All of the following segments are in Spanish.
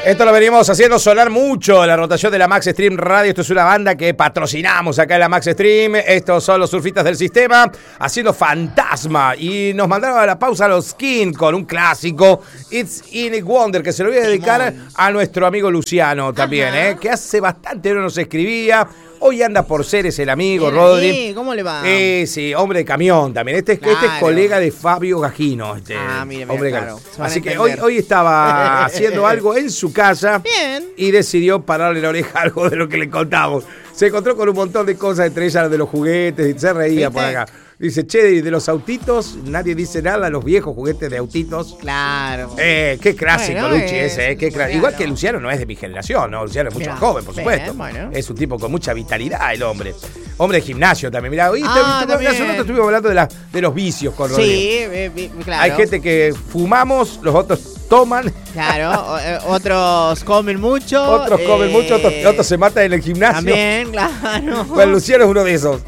Esto lo venimos haciendo sonar mucho, la rotación de la Max Stream Radio. Esto es una banda que patrocinamos acá en la Max Stream. Estos son los surfistas del sistema haciendo Fantasma. Y nos mandaron a la pausa a los Skin con un clásico, It's in a Wonder, que se lo voy a dedicar a nuestro amigo Luciano también, que hace bastante no nos escribía. Hoy anda por Ceres el amigo, Rodri. ¿Cómo le va? Sí, hombre de camión también. Este es colega de Fabio Gagino. Mire, hombre claro. Así que hoy estaba haciendo algo en su casa. Bien. Y decidió pararle la oreja a algo de lo que le contamos. Se encontró con un montón de cosas, entre ellas de los juguetes, y se reía. ¿Viste? Por acá. Dice, che, de los autitos, nadie dice nada, los viejos juguetes de autitos. Claro. Qué clásico, bueno, Luchi, ese, qué clásico. Claro. Igual que Luciano no es de mi generación, ¿no? Luciano es mucho más joven, por supuesto. Bueno. Es un tipo con mucha vitalidad, el hombre. Hombre de gimnasio también. Mirá, hoy también. hace un rato estuvimos hablando de los vicios con Rodrigo. Sí, claro. Hay gente que fumamos, los otros toman. Claro, otros comen mucho. Otros comen mucho, otros se matan en el gimnasio. También, claro. Pues Luciano es uno de esos.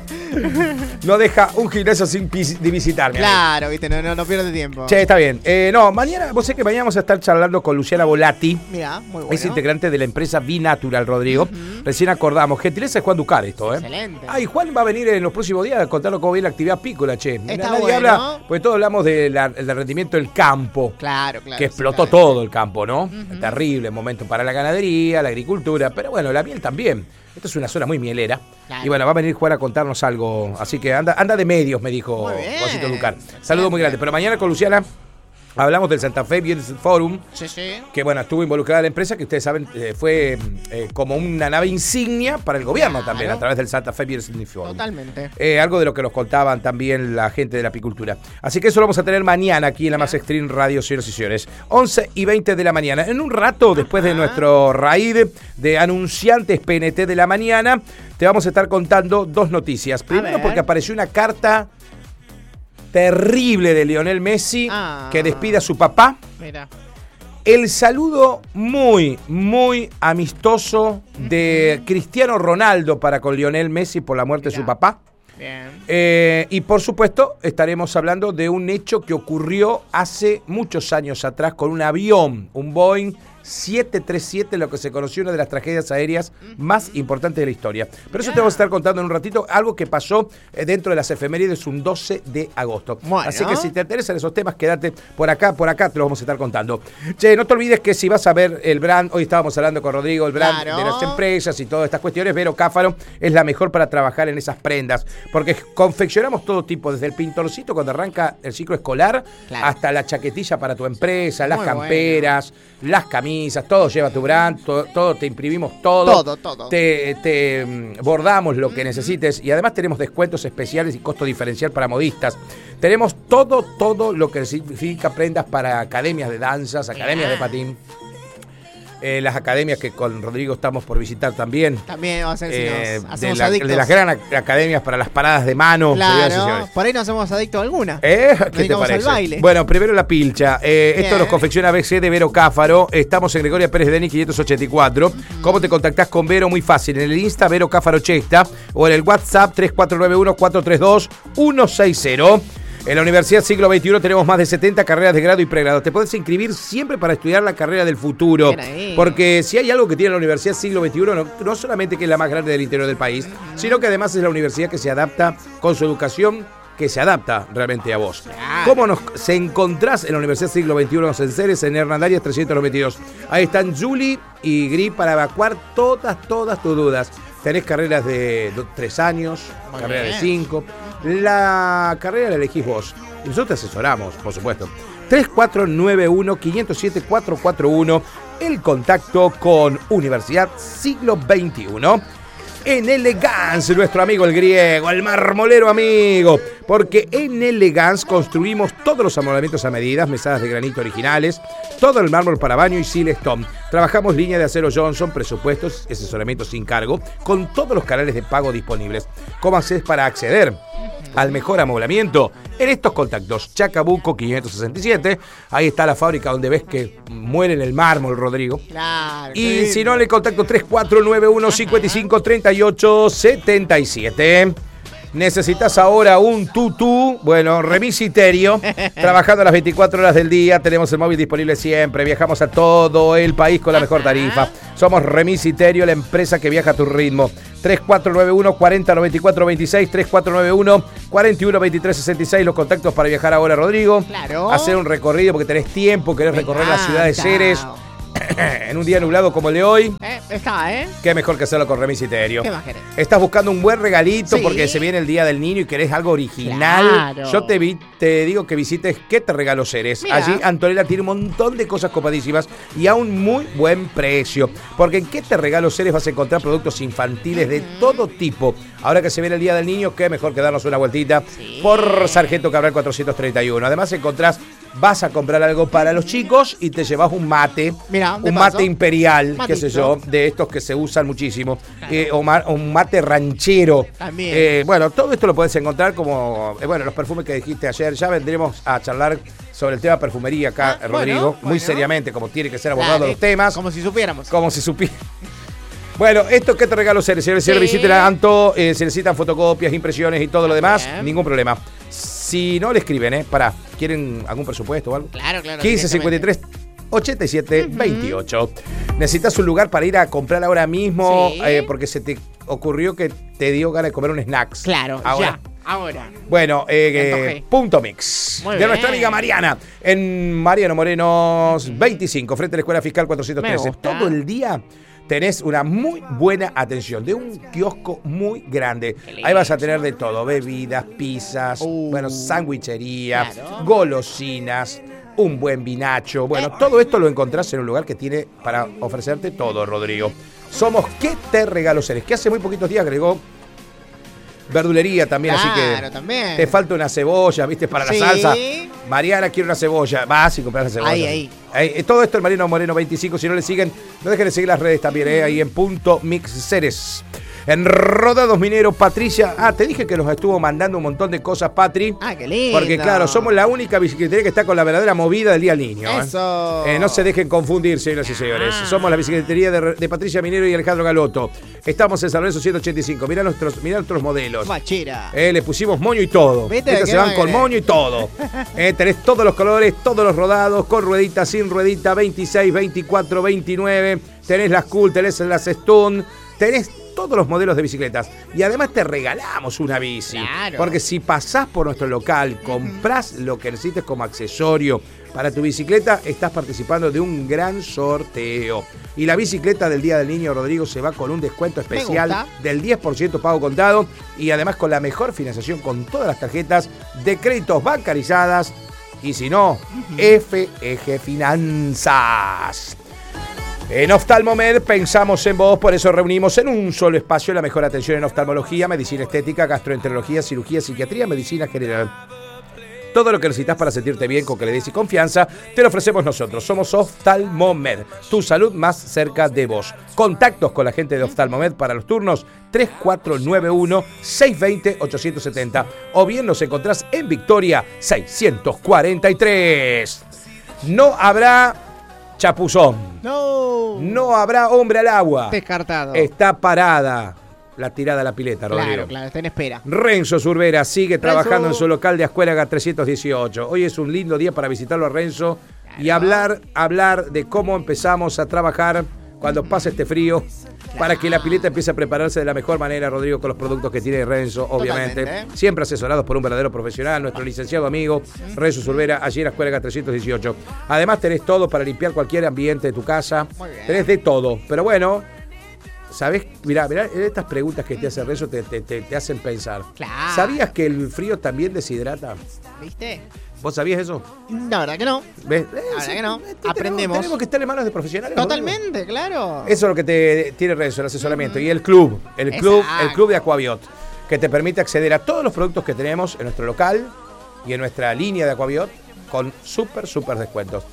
No deja un gimnasio sin visitarme. Claro, viste, no pierde tiempo. Che, está bien. Mañana, vos sé que mañana vamos a estar charlando con Luciana Volati. Mirá, muy bueno. Es integrante de la empresa Binatural, Rodrigo. Recién acordamos. Gentileza de Juan Ducar esto, Excelente. Y Juan va a venir en los próximos días a contarnos cómo viene la actividad apícola, che. Está Nadie bueno. habla, porque todos hablamos del rendimiento del campo. Claro. Que explotó todo el campo, ¿no? Terrible momento para la ganadería, la agricultura, pero bueno, la miel también. Esto es una zona muy mielera. Claro. Y bueno, va a venir Juan a contarnos algo. Así que anda de medios, me dijo Juancito Ducar. Saludo muy grande. Pero mañana con Luciana hablamos del Santa Fe Business Forum. Sí. Que bueno, estuvo involucrada la empresa, que ustedes saben, fue como una nave insignia para el gobierno también, a través del Santa Fe Business Forum. Totalmente. Algo de lo que nos contaban también la gente de la apicultura. Así que eso lo vamos a tener mañana aquí en la Max Extreme Radio, señoras y señores. 11:20 de la mañana. En un rato, después de nuestro raid de anunciantes PNT de la mañana, te vamos a estar contando dos noticias. Primero, porque apareció una carta terrible de Lionel Messi que despide a su papá. Mira. El saludo muy, muy amistoso de Cristiano Ronaldo para con Lionel Messi por la muerte de su papá. Bien. Y por supuesto estaremos hablando de un hecho que ocurrió hace muchos años atrás con un avión, un Boeing 737, lo que se conoció una de las tragedias aéreas más importantes de la historia. Pero eso te vamos a estar contando en un ratito, algo que pasó dentro de las efemérides un 12 de agosto. Bueno. Así que si te interesan esos temas, quédate por acá te los vamos a estar contando. Che, no te olvides que si vas a ver el brand, hoy estábamos hablando con Rodrigo, el brand de las empresas y todas estas cuestiones, Vero Cáfaro es la mejor para trabajar en esas prendas, porque confeccionamos todo tipo, desde el pintorcito cuando arranca el ciclo escolar, hasta la chaquetilla para tu empresa, las camperas, las camisas, todo lleva tu brand, todo te imprimimos todo. Te bordamos lo que necesites y además tenemos descuentos especiales y costo diferencial para modistas. Tenemos todo lo que significa prendas para academias de danzas, academias de patín. Las academias que con Rodrigo estamos por visitar también. También vamos a hacer si nos hacemos adictos. De las gran academias para las paradas de mano. Claro, por ahí nos hacemos adictos a alguna. ¿Qué te parece? Al baile. Bueno, primero la pilcha. Esto nos confecciona BC de Vero Cáfaro. Estamos en Gregoria Pérez Deni 584. ¿Cómo te contactás con Vero? Muy fácil. En el Insta Vero Cáfaro Chesta o en el WhatsApp 3491-432-160. En la Universidad Siglo XXI tenemos más de 70 carreras de grado y pregrado. Te puedes inscribir siempre para estudiar la carrera del futuro. Porque si hay algo que tiene la Universidad Siglo XXI, no solamente que es la más grande del interior del país, sino que además es la universidad que se adapta con su educación, que se adapta realmente a vos. ¿Cómo nos encontrás en la Universidad Siglo XXI en Ceres, en Hernandarias 392? Ahí están Julie y Gris para evacuar todas tus dudas. Tenés carreras de 3 años, carrera de 5. La carrera la elegís vos. Y nosotros te asesoramos, por supuesto. 3491-507-441. El contacto con Universidad Siglo XXI. En Elegance, nuestro amigo el griego, el marmolero amigo. Porque en Elegance construimos todos los amoblamientos a medidas, mesadas de granito originales, todo el mármol para baño y Silestone. Trabajamos línea de acero Johnson, presupuestos y asesoramiento sin cargo, con todos los canales de pago disponibles. ¿Cómo haces para acceder al mejor amoblamiento? En estos contactos, Chacabuco 567, ahí está la fábrica donde ves que muere en el mármol, Rodrigo. Claro. Y si no, en el contacto 3491-553877. ¿Necesitas ahora un tutú? Bueno, Remisiterio, trabajando las 24 horas del día, tenemos el móvil disponible siempre, viajamos a todo el país con la mejor tarifa. Somos Remisiterio, la empresa que viaja a tu ritmo. 3491 40 94 26, 3491 41 23 66, los contactos para viajar ahora, Rodrigo. Claro. Hacer un recorrido porque tenés tiempo, querés recorrer la ciudad de Ceres. En un día nublado como el de hoy. Qué mejor que hacerlo con Remisiterio. ¿Qué más querés? Estás buscando un buen regalito Sí. porque se viene el Día del Niño y querés algo original. Claro. Yo te digo que visites ¿Qué te regalo Ceres? Mira. Allí Antonella tiene un montón de cosas copadísimas y a un muy buen precio. Porque en ¿Qué te regalo Ceres? Vas a encontrar productos infantiles de todo tipo. Ahora que se viene el Día del Niño, qué mejor que darnos una vueltita por Sargento Cabral 431. Además vas a comprar algo para los chicos y te llevas un mate. Mirá, de un paso. mate imperial, Matito. qué sé yo, de estos que se usan muchísimo. Un mate ranchero. También. Bueno, todo esto lo puedes encontrar como, los perfumes que dijiste ayer. Ya vendremos a charlar sobre el tema perfumería acá, Rodrigo, muy seriamente, como tiene que ser abordado los temas. Como si supiéramos. Como si supiera. Bueno, esto ¿Qué te regalo Ceres? Si visiten a Anto, se necesitan fotocopias, impresiones y todo lo demás, ningún problema. Si no le escriben, ¿quieren algún presupuesto o algo? Claro. 15 53 87 28. ¿Necesitas un lugar para ir a comprar ahora mismo? Sí. Porque se te ocurrió que te dio ganas de comer un snacks. Claro, ahora. Ahora. Bueno, antojé. Punto Mix. Muy de bien. nuestra amiga Mariana. En Mariano Morenos 25, frente a la Escuela Fiscal 413. Me gusta. Todo el día tenés una muy buena atención de un kiosco muy grande. Ahí vas a tener de todo: bebidas, pizzas, sándwichería, Claro. golosinas, un buen vinacho. Bueno, todo esto lo encontrás en un lugar que tiene para ofrecerte todo, Rodrigo. Somos ¿Qué te regalo Ceres? Que hace muy poquitos días agregó verdulería también, así que también. te falta una cebolla, ¿viste? Para la salsa. Mariana quiere una cebolla. Vas y compras la cebolla. Ahí. Todo esto en Mariano Moreno 25. Si no le siguen, no dejen de seguir las redes también, ahí en Punto Mix Ceres. En Rodados Minero, Patricia. Te dije que nos estuvo mandando un montón de cosas, Patri. Qué lindo. Porque, claro, somos la única bicicletería que está con la verdadera movida del Día del Niño. Eso. No se dejen confundir, señoras y señores. Somos la bicicletería de Patricia Minero y Alejandro Galoto. Estamos en San Lorenzo 185. Mirá nuestros modelos. Machera. Le pusimos moño y todo. ¿Viste? Se van con moño y todo. Tenés todos los colores, todos los rodados, con ruedita, sin ruedita, 26, 24, 29. Tenés las Cool, tenés las Stone, tenés todos los modelos de bicicletas. Y además te regalamos una bici. Claro. Porque si pasás por nuestro local, comprás lo que necesites como accesorio para tu bicicleta, estás participando de un gran sorteo. Y la bicicleta del Día del Niño, Rodrigo, se va con un descuento especial del 10% pago contado y además con la mejor financiación con todas las tarjetas de créditos bancarizadas. Y si no, FEG Finanzas. En Oftalmomed pensamos en vos, por eso reunimos en un solo espacio la mejor atención en oftalmología, medicina estética, gastroenterología, cirugía, psiquiatría, medicina general. Todo lo que necesitas para sentirte bien, con calidez y confianza, te lo ofrecemos nosotros. Somos Oftalmomed, tu salud más cerca de vos. Contactos con la gente de Oftalmomed para los turnos 3491-620-870. O bien nos encontrás en Victoria 643. No habrá chapuzón. No habrá hombre al agua. Descartado. Está parada la tirada a la pileta, Rodrigo. Claro, está en espera. Renzo Zurbera sigue trabajando en su local de Ascuéraga 318. Hoy es un lindo día para visitarlo a Renzo y hablar de cómo empezamos a trabajar cuando pasa este frío, para que la pileta empiece a prepararse de la mejor manera, Rodrigo, con los productos que tiene Renzo, obviamente. Totalmente. Siempre asesorados por un verdadero profesional, nuestro licenciado amigo Renzo Zurbera, allí en Ascuéraga 318. Además tenés todo para limpiar cualquier ambiente de tu casa. Muy bien. Tenés de todo, pero bueno, ¿sabés? Mirá, estas preguntas que te hace Renzo te hacen pensar. Claro. ¿Sabías que el frío también deshidrata? ¿Viste? ¿Vos sabías eso? La verdad que no. ¿Ves? La verdad que no. Aprendemos. Tenemos que estar en manos de profesionales. Totalmente, claro. Eso es lo que te tiene Renzo, el asesoramiento. Y el club de Aquabiot, que te permite acceder a todos los productos que tenemos en nuestro local y en nuestra línea de Aquabiot con súper descuentos.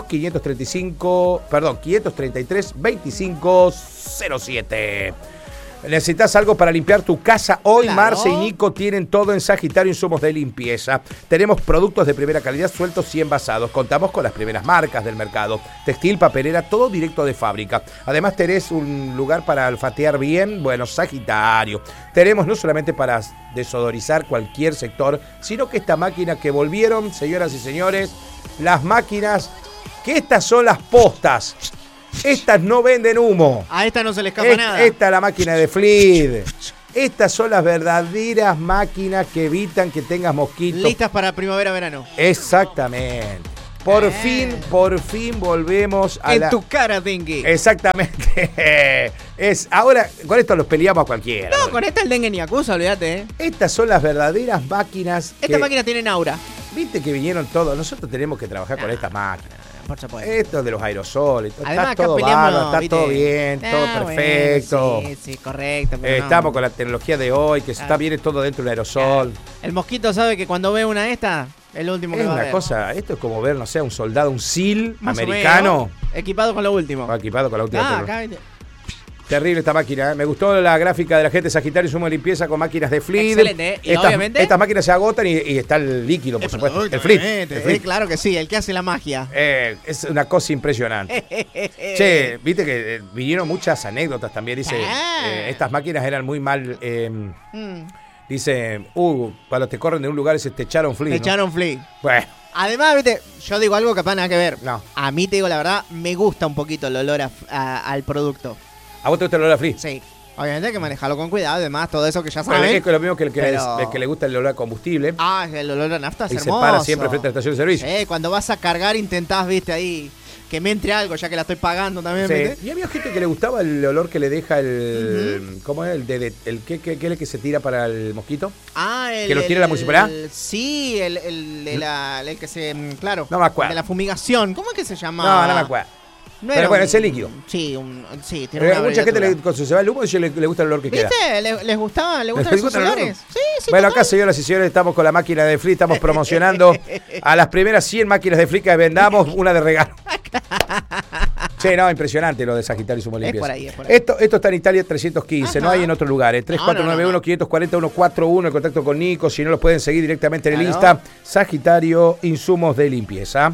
342-533-2507. ¿Necesitas algo para limpiar tu casa? Hoy Claro. Marce y Nico tienen todo en Sagitario Insumos de Limpieza. Tenemos productos de primera calidad sueltos y envasados. Contamos con las primeras marcas del mercado. Textil, papelera, todo directo de fábrica. Además tenés un lugar para olfatear bien. Bueno, Sagitario. Tenemos no solamente para desodorizar cualquier sector, sino que esta máquina que volvieron, señoras y señores, las máquinas, que estas son las postas. Estas no venden humo. A esta no se le escapa nada. Esta es la máquina de Fleed. Estas son las verdaderas máquinas que evitan que tengas mosquitos. Listas para primavera-verano. Exactamente. Por fin volvemos a En tu cara, dengue. Exactamente. Ahora, con esto los peleamos a cualquiera. No, con esta el dengue ni acusa, olvídate, Estas son las verdaderas máquinas. Estas máquinas tienen aura. Viste que vinieron todos. Nosotros tenemos que trabajar con estas máquinas. Por supuesto. Esto de los aerosoles. Además, está acá todo peleamos, bárbaro, está ¿viste? todo bien, todo perfecto. Bueno, sí, correcto. pero no. Estamos con la tecnología de hoy, que está bien todo dentro del aerosol. El mosquito sabe que cuando ve una de estas, es lo último que Es va a una ver. cosa, esto es como ver, no sé, un soldado, un SEAL Más o americano. menos, equipado con lo último. Equipado con la última tecnología. Acá, ¿viste? Terrible esta máquina, ¿eh? Me gustó la gráfica de la gente Sagitario Insumo de Limpieza con máquinas de Fleed. Excelente, ¿eh? Y obviamente estas máquinas se agotan y está el líquido, por supuesto. El Fleed. El Fleed. Claro que sí, el que hace la magia. Es una cosa impresionante. Che, viste que vinieron muchas anécdotas también. Dice, estas máquinas eran muy mal. Dice, cuando te corren de un lugar se te echaron Fleed. Me ¿no? echaron flea. Bueno, Además, viste, yo digo algo capaz nada que ver. No. A mí te digo la verdad, me gusta un poquito el olor al producto. ¿a vos te gusta el olor a Fleed? Sí. Obviamente hay que manejarlo con cuidado, además, todo eso que ya Bueno, saben. es lo mismo que el que, Pero- el que le gusta el olor a combustible. El olor a nafta es Y se hermoso. para siempre frente a la estación de servicio. Cuando vas a cargar intentás, viste, ahí que me entre algo, ya que la estoy pagando también, Sí. ¿viste? Y había gente que le gustaba el olor que le deja el... ¿Cómo es? ¿Qué es el que se tira para el mosquito? ¿Que lo tira la municipalidad? Sí, el que se... Claro. No me acuerdo. El de la fumigación. ¿Cómo es que se llama? No me acuerdo. No Pero era bueno, un- ese líquido. Sí, tiene Pero una hay mucha gente abreviatura. cuando se va el humo le gusta el olor que queda. ¿Viste? ¿Les gustan ¿Les esos gustan los olores? olores? Sí, Bueno, total. acá, señoras y señores, estamos con la máquina de Fleed, estamos promocionando a las primeras 100 máquinas de Fleed que vendamos, una de regalo. Che, no, impresionante lo de Sagitario Insumo de Es Limpieza. por ahí, es por ahí. Esto está en Italia 315, no Ajá. hay en otro lugar. 3491-540-141, el contacto con Nico, si no los pueden seguir directamente en el Claro. Insta, Sagitario Insumos de Limpieza.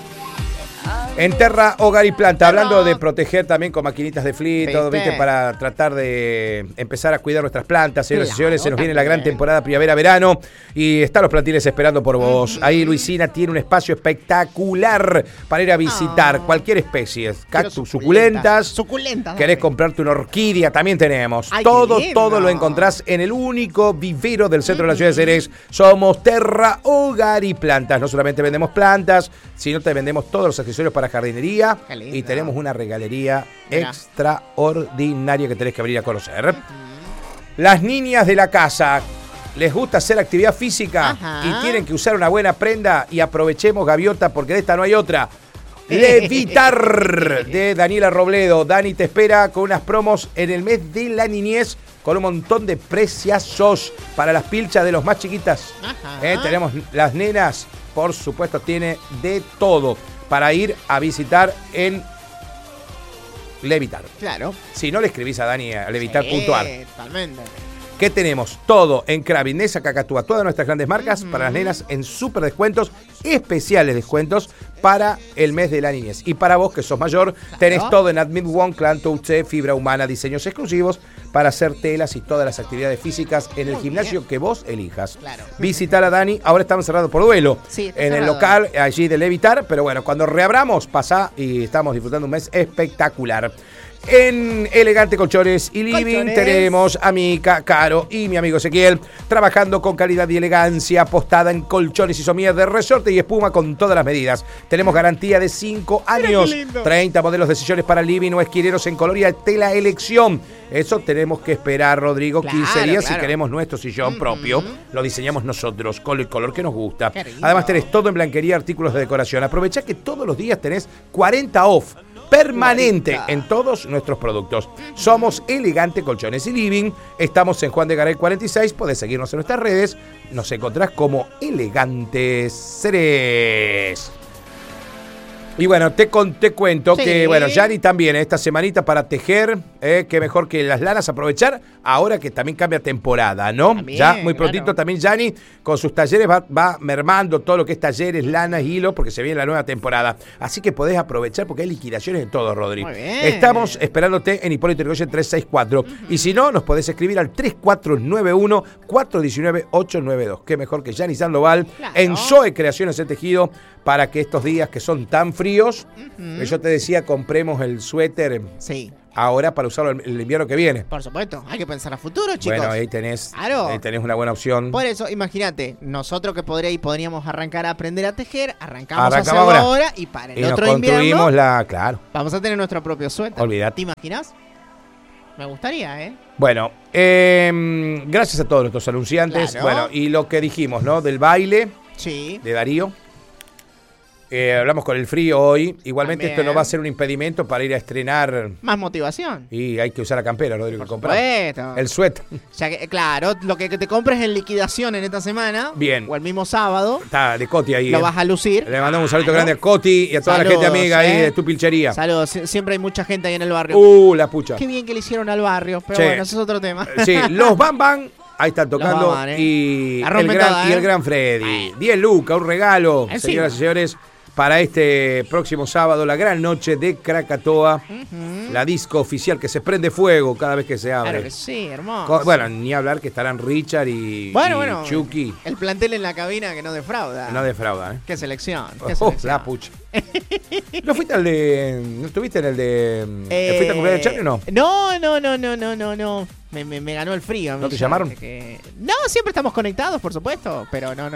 En Terra, Hogar y Planta, hablando de proteger también con maquinitas de Fleed, todo, ¿Viste? ¿viste? Para tratar de empezar a cuidar nuestras plantas. Señoras y señores, se nos viene la gran también. temporada primavera-verano y están los plantiles esperando por vos. Ahí Luisina tiene un espacio espectacular para ir a visitar cualquier especie. Cactus, suculentas. Suculentas. ¿Querés comprarte una orquídea? También tenemos. Ay, Todo, qué lindo. todo lo encontrás en el único vivero del centro de la ciudad de Ceres. Somos Terra, Hogar y Plantas. No solamente vendemos plantas, sino te vendemos todos los accesorios para jardinería. Qué lindo. Y tenemos una regalería Mirá. extraordinaria que tenés que venir a conocer. Las niñas de la casa les gusta hacer actividad física Ajá. y tienen que usar una buena prenda y aprovechemos Gaviota porque de esta no hay otra. Levitar de Daniela Robledo. Dani te espera con unas promos en el mes de la niñez con un montón de preciazos para las pilchas de los más chiquitas. Ajá. Tenemos las nenas, por supuesto, tiene de todo para ir a visitar en Levitar. Claro. Si no le escribís a Dani a levitar.ar. Sí, totalmente. ¿Qué tenemos? Todo en Krabi, Nesa, Cacatúa, todas nuestras grandes marcas para las nenas en súper descuentos, especiales descuentos para el mes de la niñez. Y para vos que sos mayor, tenés todo en Admit One, Clan Touche, Fibra Humana, diseños exclusivos para hacer telas y todas las actividades físicas en el Muy gimnasio que vos elijas. Claro. Visitar a Dani, ahora estamos cerrados por duelo Sí, está en el cerrado. local allí de Levitar, pero bueno, cuando reabramos, pasá y estamos disfrutando un mes espectacular. En Elegante Colchones y Living Colchones. tenemos a Mica, Caro y mi amigo Ezequiel trabajando con calidad y elegancia, apostada en colchones y somillas de resorte y espuma con todas las medidas. Tenemos garantía de 5 años, qué lindo. 30 modelos de sillones para living o esquineros en color y a tela elección. Eso tenemos que esperar, Rodrigo, 15 Claro, días claro. si queremos nuestro sillón propio. Lo diseñamos nosotros con el color que nos gusta. Qué lindo. Además tenés todo en blanquería, artículos de decoración. Aprovechá que todos los días tenés 40 off. Permanente 40. en todos nuestros productos. Somos Elegante Colchones y Living. Estamos en Juan de Garay 46. Podés seguirnos en nuestras redes. Nos encontrás como Elegantes Ceres. Y bueno, te cuento Sí. que, bueno, Yani también esta semanita para tejer qué mejor que las lanas, aprovechar ahora que también cambia temporada, ¿no? También, ya muy prontito claro. también Gianni con sus talleres va mermando todo lo que es talleres, lanas, hilo, porque se viene la nueva temporada. Así que podés aprovechar porque hay liquidaciones de todo, Rodri. Muy bien. Estamos esperándote en Hipólito Yrigoyen 364. Y si no, nos podés escribir al 3491-419-892. Qué mejor que Gianni Sandoval Claro. en Zoe Creaciones de Tejido para que estos días que son tan fríos, que yo te decía, compremos el suéter Sí, ahora para usarlo el invierno que viene. por supuesto. Hay que pensar a futuro, chicos. Bueno, ahí tenés una buena opción. Por eso, imagínate, nosotros que podríamos arrancar a aprender a tejer, arrancamos a Arrancamos hacerlo ahora. ahora y para el Y nos otro construimos invierno claro. vamos a tener nuestro propio suéter. Olvídate. ¿Te imaginas? Me gustaría, ¿eh? Bueno, gracias a todos nuestros anunciantes. Claro. Bueno, y lo que dijimos, ¿no? Del baile Sí. de Darío. Hablamos con el frío hoy. Igualmente También. esto no va a ser un impedimento para ir a estrenar. Más motivación. Y hay que usar la campera, Rodrigo, Por que comprar. supuesto. El suéter. Ya que, claro, lo que te compres en liquidación en esta semana. Bien. O el mismo sábado. Está de Coti ahí. Lo vas a lucir. Le mandamos un saludo Claro. grande a Coti y a toda la Saludos, gente amiga ahí de tu pilchería. Saludos. Siempre hay mucha gente ahí en el barrio. La pucha. Qué bien que le hicieron al barrio. Pero Che. bueno, ese es otro tema. Sí, los Bam Bam. Ahí están tocando. Bam Bam, Y, La rompen toda, y el gran Freddy. 10 lucas, un regalo, Encima. señoras y señores, para este próximo sábado, la gran noche de Krakatoa. La disco oficial que se prende fuego cada vez que se abre. Claro que sí, hermoso. Bueno, ni hablar que estarán Richard y Chucky. El plantel en la cabina que no defrauda. No defraudan, ¿eh? Qué selección. Qué Oh, selección. la pucha. ¿No fuiste al de. ¿No estuviste en el de. ¿Fuiste al cumpleaños de Charlie o no? No. Me ganó el frío. ¿No te llamaron? No, siempre estamos conectados, por supuesto, pero no.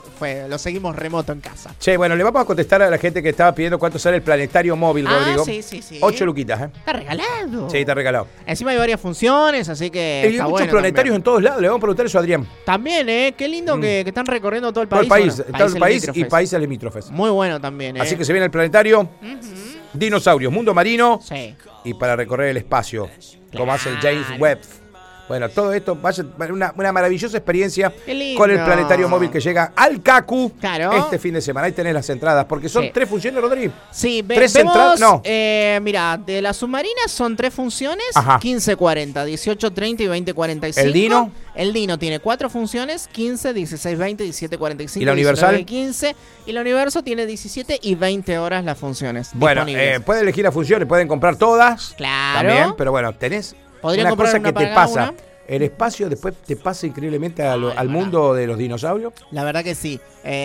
Lo seguimos remoto en casa. Che, bueno, le vamos a contestar a la gente que estaba pidiendo cuánto sale el planetario móvil, Rodrigo. Sí. 8 luquitas, ¿eh? Está regalado. Sí, está regalado. Encima hay varias funciones, así que Hay está muchos bueno planetarios también. en todos lados. Le vamos a preguntar eso a Adrián. También, qué lindo que están recorriendo todo el Todo país. el país, bueno, todo el país y limítrofes. países limítrofes. Muy bueno también, Así que se viene el planetario. Dinosaurios, mundo marino Sí. y para recorrer el espacio, como hace el Claro. James Webb. Bueno, todo esto va a ser una maravillosa experiencia Qué lindo. con el planetario móvil que llega al CACU Claro. este fin de semana. Ahí tenés las entradas, porque son Sí. 3 funciones, Rodri. Sí, ¿Tres vemos, entradas? No. Mira, de las submarinas son 3 funciones, Ajá. 15:40, 18:30 y 20:45. ¿El Dino? El Dino tiene 4 funciones, 15, 16:20, 17:45. ¿Y la Universal? 19:15. Y la Universo tiene 17 y 20 horas las funciones Bueno, disponibles. pueden elegir las funciones, pueden comprar todas. Claro. También, pero bueno, tenés Podrían una comprar cosa una que te para cada pasa. una. El espacio después te pasa increíblemente al Ay, mundo de los dinosaurios. La verdad que sí.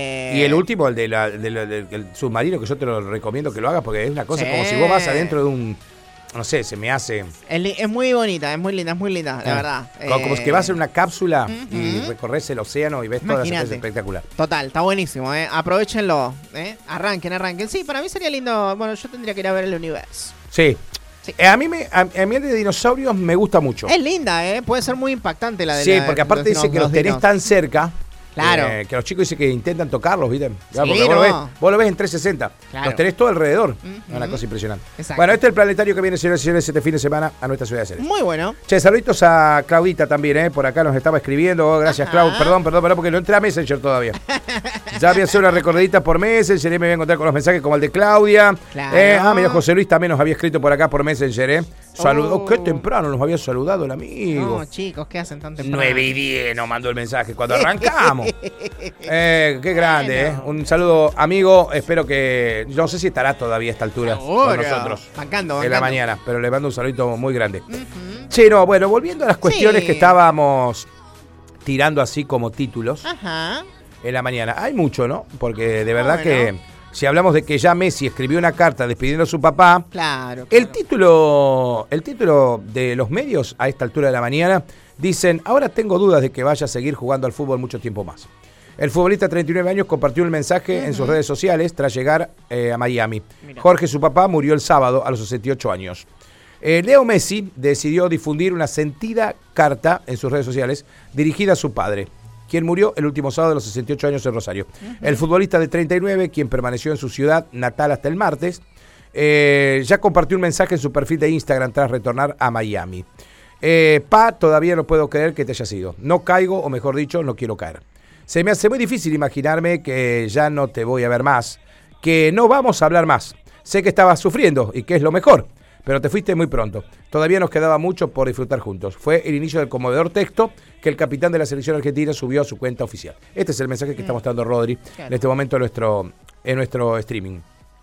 Y el último, el del submarino, que yo te lo recomiendo que lo hagas porque es una cosa Sí. como si vos vas adentro de un. No sé, se me hace. Es muy bonita, es muy linda, la verdad. Como que vas en una cápsula Ujú. y recorres el océano y ves todas las Imagínate. especies espectacular. Total, está buenísimo, Aprovechenlo, Arranquen. Sí, para mí sería lindo. Bueno, yo tendría que ir a ver el universo. Sí. Sí. A mí el de dinosaurios me gusta mucho. Es linda, Puede ser muy impactante la de Sí, la- porque aparte los dice que los tenés dinos. tan cerca. Claro. Que los chicos dicen que intentan tocarlos, ¿viste? Ya, Sí, porque no. vos lo ves en 360. Claro. Los tenés todo alrededor. Ujú. Una cosa impresionante. Exacto. Bueno, este es el planetario que viene, señores y señores, este fin de semana a nuestra ciudad de Ceres. Muy bueno. Che, saluditos a Claudita también, por acá nos estaba escribiendo. Oh, gracias, Ajá. Clau. Perdón, porque no entré a Messenger todavía. Ya voy a hacer una recordadita por Messenger y me voy a encontrar con los mensajes como el de Claudia. Claro. Mira, José Luis también nos había escrito por acá por Messenger, Saludó, Oh. qué temprano nos había saludado el amigo. No, chicos, ¿qué hacen tan temprano? 9:10 nos mandó el mensaje cuando arrancamos. Qué grande, Un saludo, amigo. Espero que. No sé si estará todavía a esta altura con Seguro. nosotros. Bancando. En la mañana, pero le mando un saludito muy grande. Che, no, bueno, volviendo a las cuestiones Sí. que estábamos tirando así como títulos Ajá. en la mañana. Hay mucho, ¿no? Porque de verdad Bueno. que si hablamos de que ya Messi escribió una carta despidiendo a su papá, Claro. el título de los medios a esta altura de la mañana dicen: ahora tengo dudas de que vaya a seguir jugando al fútbol mucho tiempo más. El futbolista de 39 años compartió un mensaje en sus redes sociales tras llegar a Miami. Mira. Jorge, su papá, murió el sábado a los 68 años. Leo Messi decidió difundir una sentida carta en sus redes sociales dirigida a su padre, quien murió el último sábado a los 68 años en Rosario. El futbolista de 39, quien permaneció en su ciudad natal hasta el martes, ya compartió un mensaje en su perfil de Instagram tras retornar a Miami. Pa, todavía no puedo creer que te hayas ido. No caigo, o mejor dicho, no quiero caer. Se me hace muy difícil imaginarme que ya no te voy a ver más, que no vamos a hablar más. Sé que estabas sufriendo y que es lo mejor, pero te fuiste muy pronto. Todavía nos quedaba mucho por disfrutar juntos. Fue el inicio del conmovedor texto que el capitán de la selección argentina subió a su cuenta oficial. Este es el mensaje que está mostrando Rodri en este momento en nuestro streaming.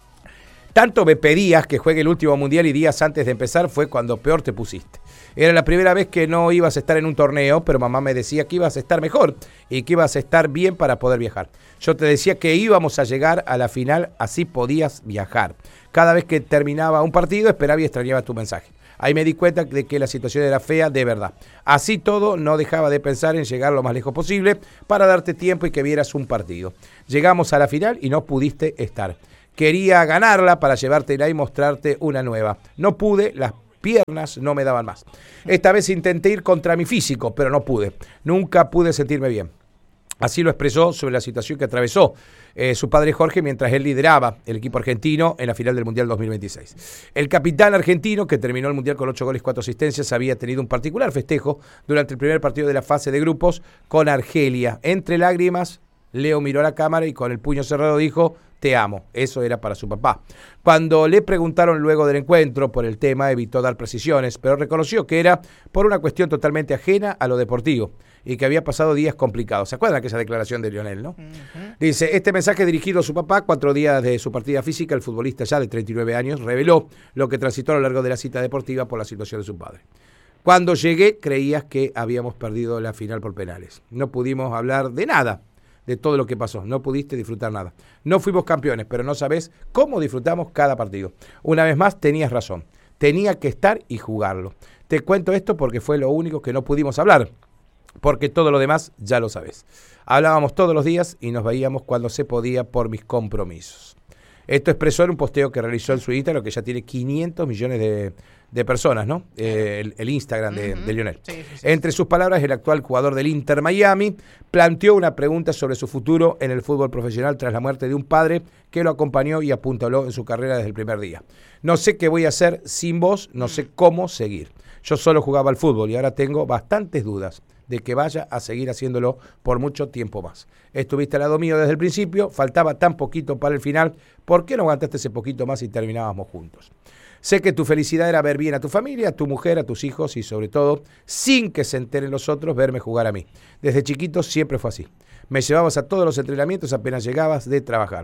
Tanto me pedías que juegue el último mundial y días antes de empezar fue cuando peor te pusiste. Era la primera vez que no ibas a estar en un torneo, pero mamá me decía que ibas a estar mejor y que ibas a estar bien para poder viajar. Yo te decía que íbamos a llegar a la final, así podías viajar. Cada vez que terminaba un partido esperaba y extrañaba tu mensaje. Ahí me di cuenta de que la situación era fea de verdad. Así todo, no dejaba de pensar en llegar lo más lejos posible para darte tiempo y que vieras un partido. Llegamos a la final y no pudiste estar. Quería ganarla para llevártela y mostrarte una nueva. No pude, las piernas no me daban más. Esta vez intenté ir contra mi físico, pero no pude. Nunca pude sentirme bien. Así lo expresó sobre la situación que atravesó su padre Jorge mientras él lideraba el equipo argentino en la final del Mundial 2026. El capitán argentino, que terminó el Mundial con 8 goles y 4 asistencias, había tenido un particular festejo durante el primer partido de la fase de grupos con Argelia. Entre lágrimas, Leo miró a la cámara y con el puño cerrado dijo: te amo. Eso era para su papá. Cuando le preguntaron luego del encuentro por el tema, evitó dar precisiones, pero reconoció que era por una cuestión totalmente ajena a lo deportivo y que había pasado días complicados. ¿Se acuerdan de aquella declaración de Lionel, no? Dice, este mensaje dirigido a su papá, 4 días de su partida física, el futbolista ya de 39 años reveló lo que transitó a lo largo de la cita deportiva por la situación de su padre. Cuando llegué, creías que habíamos perdido la final por penales. No pudimos hablar de nada, de todo lo que pasó. No pudiste disfrutar nada. No fuimos campeones, pero no sabés cómo disfrutamos cada partido. Una vez más, tenías razón. Tenía que estar y jugarlo. Te cuento esto porque fue lo único que no pudimos hablar, porque todo lo demás ya lo sabés. Hablábamos todos los días y nos veíamos cuando se podía por mis compromisos. Esto expresó en un posteo que realizó en su Instagram, que ya tiene 500 millones de personas, ¿no? El Instagram de Lionel. Sí. Entre sus palabras, el actual jugador del Inter Miami planteó una pregunta sobre su futuro en el fútbol profesional tras la muerte de un padre que lo acompañó y apuntaló en su carrera desde el primer día. No sé qué voy a hacer sin vos, no sé cómo seguir. Yo solo jugaba al fútbol y ahora tengo bastantes dudas de que vaya a seguir haciéndolo por mucho tiempo más. Estuviste al lado mío desde el principio, faltaba tan poquito para el final, ¿por qué no aguantaste ese poquito más y terminábamos juntos? Sé que tu felicidad era ver bien a tu familia, a tu mujer, a tus hijos y sobre todo, sin que se enteren los otros, verme jugar a mí. Desde chiquito siempre fue así. Me llevabas a todos los entrenamientos apenas llegabas de trabajar.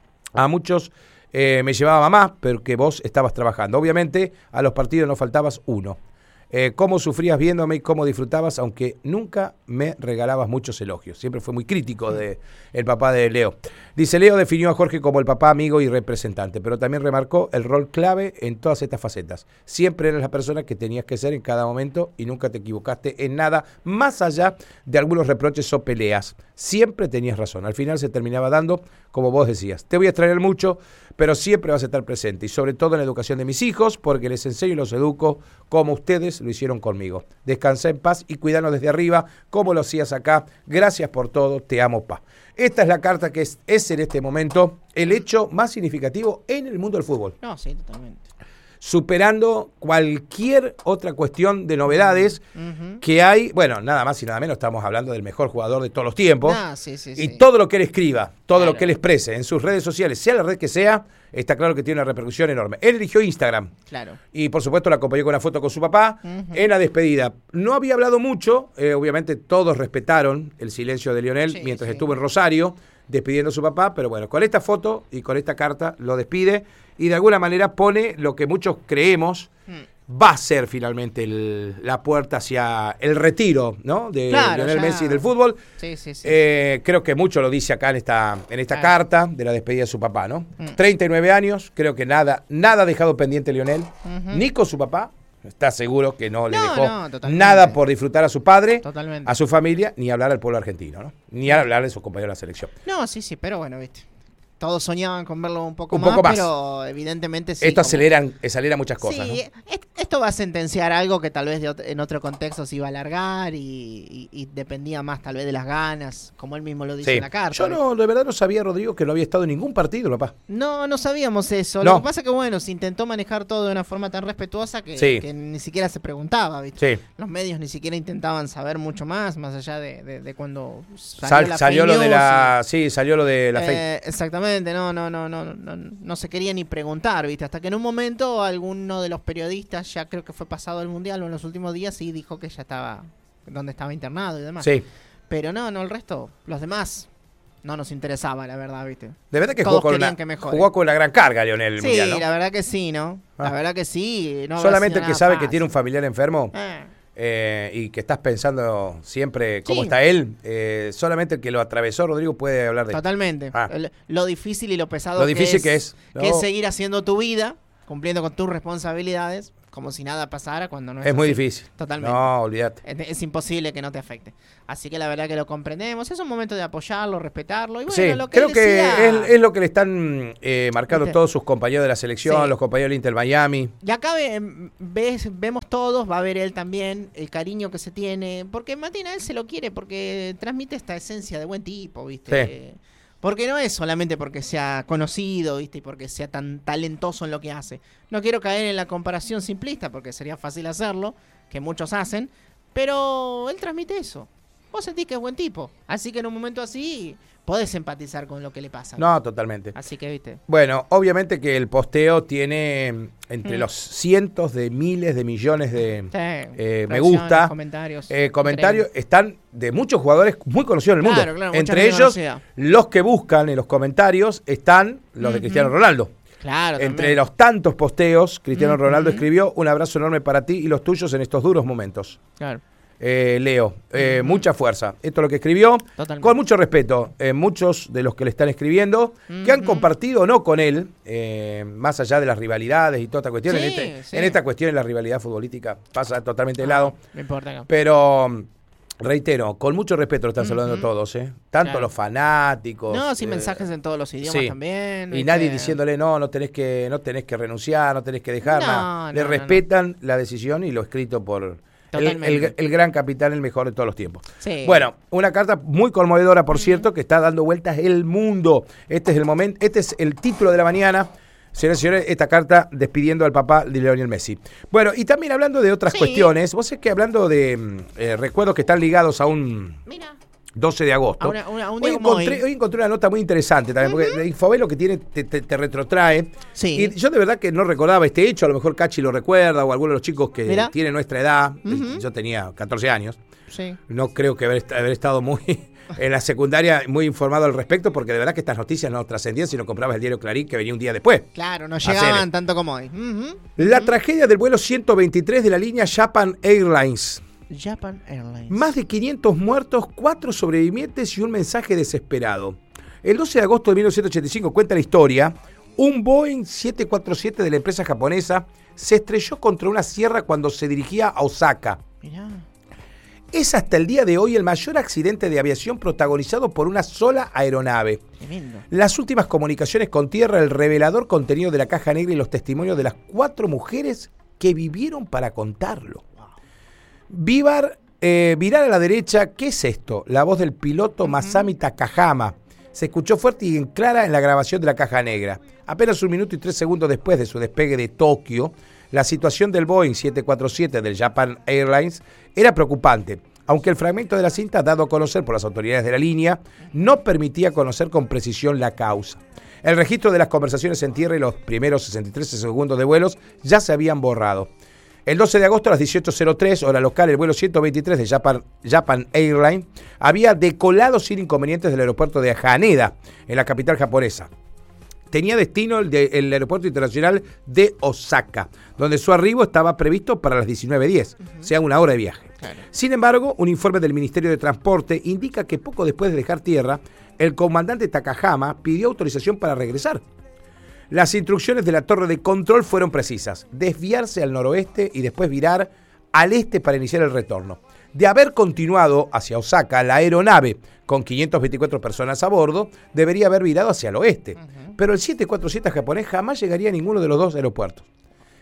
A muchos me llevaba mamá, pero que vos estabas trabajando. Obviamente a los partidos no faltabas uno. Cómo sufrías viéndome y cómo disfrutabas, aunque nunca me regalabas muchos elogios. Siempre fue muy crítico de el papá de Leo. Dice, Leo definió a Jorge como el papá, amigo y representante, pero también remarcó el rol clave en todas estas facetas. Siempre eras la persona que tenías que ser en cada momento y nunca te equivocaste en nada, más allá de algunos reproches o peleas. Siempre tenías razón. Al final se terminaba dando, como vos decías. Te voy a extrañar mucho, pero siempre vas a estar presente y sobre todo en la educación de mis hijos, porque les enseño y los educo como ustedes lo hicieron conmigo. Descansá en paz y cuidanos desde arriba, como lo hacías acá. Gracias por todo, te amo, pa. Esta es la carta que es en este momento el hecho más significativo en el mundo del fútbol. No, sí, totalmente. Superando cualquier otra cuestión de novedades que hay. Bueno, nada más y nada menos estamos hablando del mejor jugador de todos los tiempos. Y todo lo que él escriba, todo lo que él exprese en sus redes sociales, sea la red que sea, está claro que tiene una repercusión enorme. Él eligió Instagram. Claro. Y por supuesto lo acompañó con una foto con su papá en la despedida. No había hablado mucho, obviamente todos respetaron el silencio de Lionel mientras estuvo en Rosario despidiendo a su papá, pero bueno, con esta foto y con esta carta lo despide y de alguna manera pone lo que muchos creemos va a ser finalmente la puerta hacia el retiro, ¿no? De Lionel Messi del fútbol. Creo que mucho lo dice acá en esta carta de la despedida de su papá, ¿no? 39 años, creo que nada ha dejado pendiente Lionel, ni con su papá. Está seguro que no le dejó nada por disfrutar a su padre, a su familia, ni hablar al pueblo argentino, ¿no? Ni hablar de sus compañeros de la selección. No, sí, pero bueno, viste. Todos soñaban con verlo un poco más, pero evidentemente sí. Esto acelera muchas cosas, sí, ¿no? esto va a sentenciar algo que tal vez en otro contexto se iba a alargar y dependía más tal vez de las ganas, como él mismo lo dice en la carta. Yo no, de verdad no sabía, Rodrigo, que no había estado en ningún partido, papá. No sabíamos eso. No. Lo que pasa es que, bueno, se intentó manejar todo de una forma tan respetuosa que ni siquiera se preguntaba, ¿viste? Sí. Los medios ni siquiera intentaban saber mucho más allá de cuando salió Salió lo de la... Sí, salió lo de la fake. Exactamente, no se quería ni preguntar, ¿viste? Hasta que en un momento alguno de los periodistas, ya creo que fue pasado el Mundial o en los últimos días, sí dijo que ya estaba donde estaba internado y demás. Sí. Pero no, el resto, los demás, no nos interesaba, la verdad, ¿viste? De verdad que Todos jugó con la gran carga, Lionel, el Mundial, ¿no? Sí, la verdad que sí, ¿no? La verdad que sí. No solamente el que sabe fácil. que tiene un familiar enfermo y que estás pensando siempre cómo está él, solamente el que lo atravesó, Rodrigo, puede hablar de eso. Totalmente. Lo difícil y lo pesado lo difícil que es. Que es seguir haciendo tu vida, cumpliendo con tus responsabilidades, como si nada pasara cuando no es muy así. difícil. Totalmente. No, olvídate. Es imposible que no te afecte. Así que la verdad que lo comprendemos. Es un momento de apoyarlo, respetarlo. Y bueno, lo que creo que decía, es lo que le están marcando todos sus compañeros de la selección, los compañeros del Inter Miami. Y acá vemos todos, va a ver él también, el cariño que se tiene. Porque Martín a él se lo quiere, porque transmite esta esencia de buen tipo, ¿viste? Sí. Porque no es solamente porque sea conocido, ¿viste? Y porque sea tan talentoso en lo que hace. No quiero caer en la comparación simplista, porque sería fácil hacerlo, que muchos hacen, pero él transmite eso. Vos sentís que es buen tipo, así que en un momento así podés empatizar con lo que le pasa. No, totalmente. Así que, ¿viste? Bueno, obviamente que el posteo tiene entre los cientos de miles de millones de me gusta. Comentarios. Comentarios están de muchos jugadores muy conocidos en el mundo. Claro, entre ellos, conocida. los que buscan en los comentarios están los de Cristiano Ronaldo. Claro, entre también. los tantos posteos, Cristiano Ronaldo escribió: un abrazo enorme para ti y los tuyos en estos duros momentos. Claro. Leo, mucha fuerza. Esto es lo que escribió. Totalmente. Con mucho respeto, muchos de los que le están escribiendo, que han compartido o no con él, más allá de las rivalidades y toda esta cuestión. En esta cuestión, la rivalidad futbolística pasa totalmente de lado. No importa acá. Pero reitero, con mucho respeto lo están saludando todos, tanto los fanáticos. No, sí, mensajes en todos los idiomas también. Y nadie diciéndole no tenés que renunciar, no tenés que dejar. Le respetan la decisión y lo escrito por el gran capitán, el mejor de todos los tiempos. Sí. Bueno, una carta muy conmovedora, por cierto, que está dando vueltas el mundo. Este es el momento, este es el título de la mañana. Señoras y señores, esta carta despidiendo al papá de Lionel Messi. Bueno, y también hablando de otras cuestiones, vos sabés que hablando de recuerdos que están ligados a un 12 de agosto. Hoy encontré una nota muy interesante también, porque el Infobel lo que tiene te retrotrae. Sí. Y yo de verdad que no recordaba este hecho, a lo mejor Cachi lo recuerda, o alguno de los chicos que tienen nuestra edad. Yo tenía 14 años. Sí. No creo que haber estado muy en la secundaria muy informado al respecto, porque de verdad que estas noticias no trascendían si no comprabas el diario Clarín, que venía un día después. Claro, no llegaban tanto como hoy. La tragedia del vuelo 123 de la línea Japan Airlines. Japan Airlines. Más de 500 muertos, 4 sobrevivientes y un mensaje desesperado. El 12 de agosto de 1985, cuenta la historia, un Boeing 747 de la empresa japonesa se estrelló contra una sierra cuando se dirigía a Osaka. Mirá. Es hasta el día de hoy el mayor accidente de aviación protagonizado por una sola aeronave. Tremendo. Las últimas comunicaciones con tierra, el revelador contenido de la caja negra y los testimonios de las 4 mujeres que vivieron para contarlo. Virar a la derecha, ¿qué es esto? La voz del piloto Masami Takahama. Se escuchó fuerte y clara en la grabación de la caja negra. Apenas 1 minuto y 3 segundos después de su despegue de Tokio, la situación del Boeing 747 del Japan Airlines era preocupante, aunque el fragmento de la cinta dado a conocer por las autoridades de la línea no permitía conocer con precisión la causa. El registro de las conversaciones en tierra y los primeros 63 segundos de vuelos ya se habían borrado. El 12 de agosto a las 18:03, hora local, el vuelo 123 de Japan Airlines había decolado sin inconvenientes del aeropuerto de Haneda, en la capital japonesa. Tenía destino el aeropuerto internacional de Osaka, donde su arribo estaba previsto para las 19:10, o sea, 1 hora de viaje. Claro. Sin embargo, un informe del Ministerio de Transporte indica que poco después de dejar tierra, el comandante Takahama pidió autorización para regresar. Las instrucciones de la torre de control fueron precisas: desviarse al noroeste y después virar al este para iniciar el retorno. De haber continuado hacia Osaka, la aeronave, con 524 personas a bordo, debería haber virado hacia el oeste. Pero el 747 japonés jamás llegaría a ninguno de los dos aeropuertos.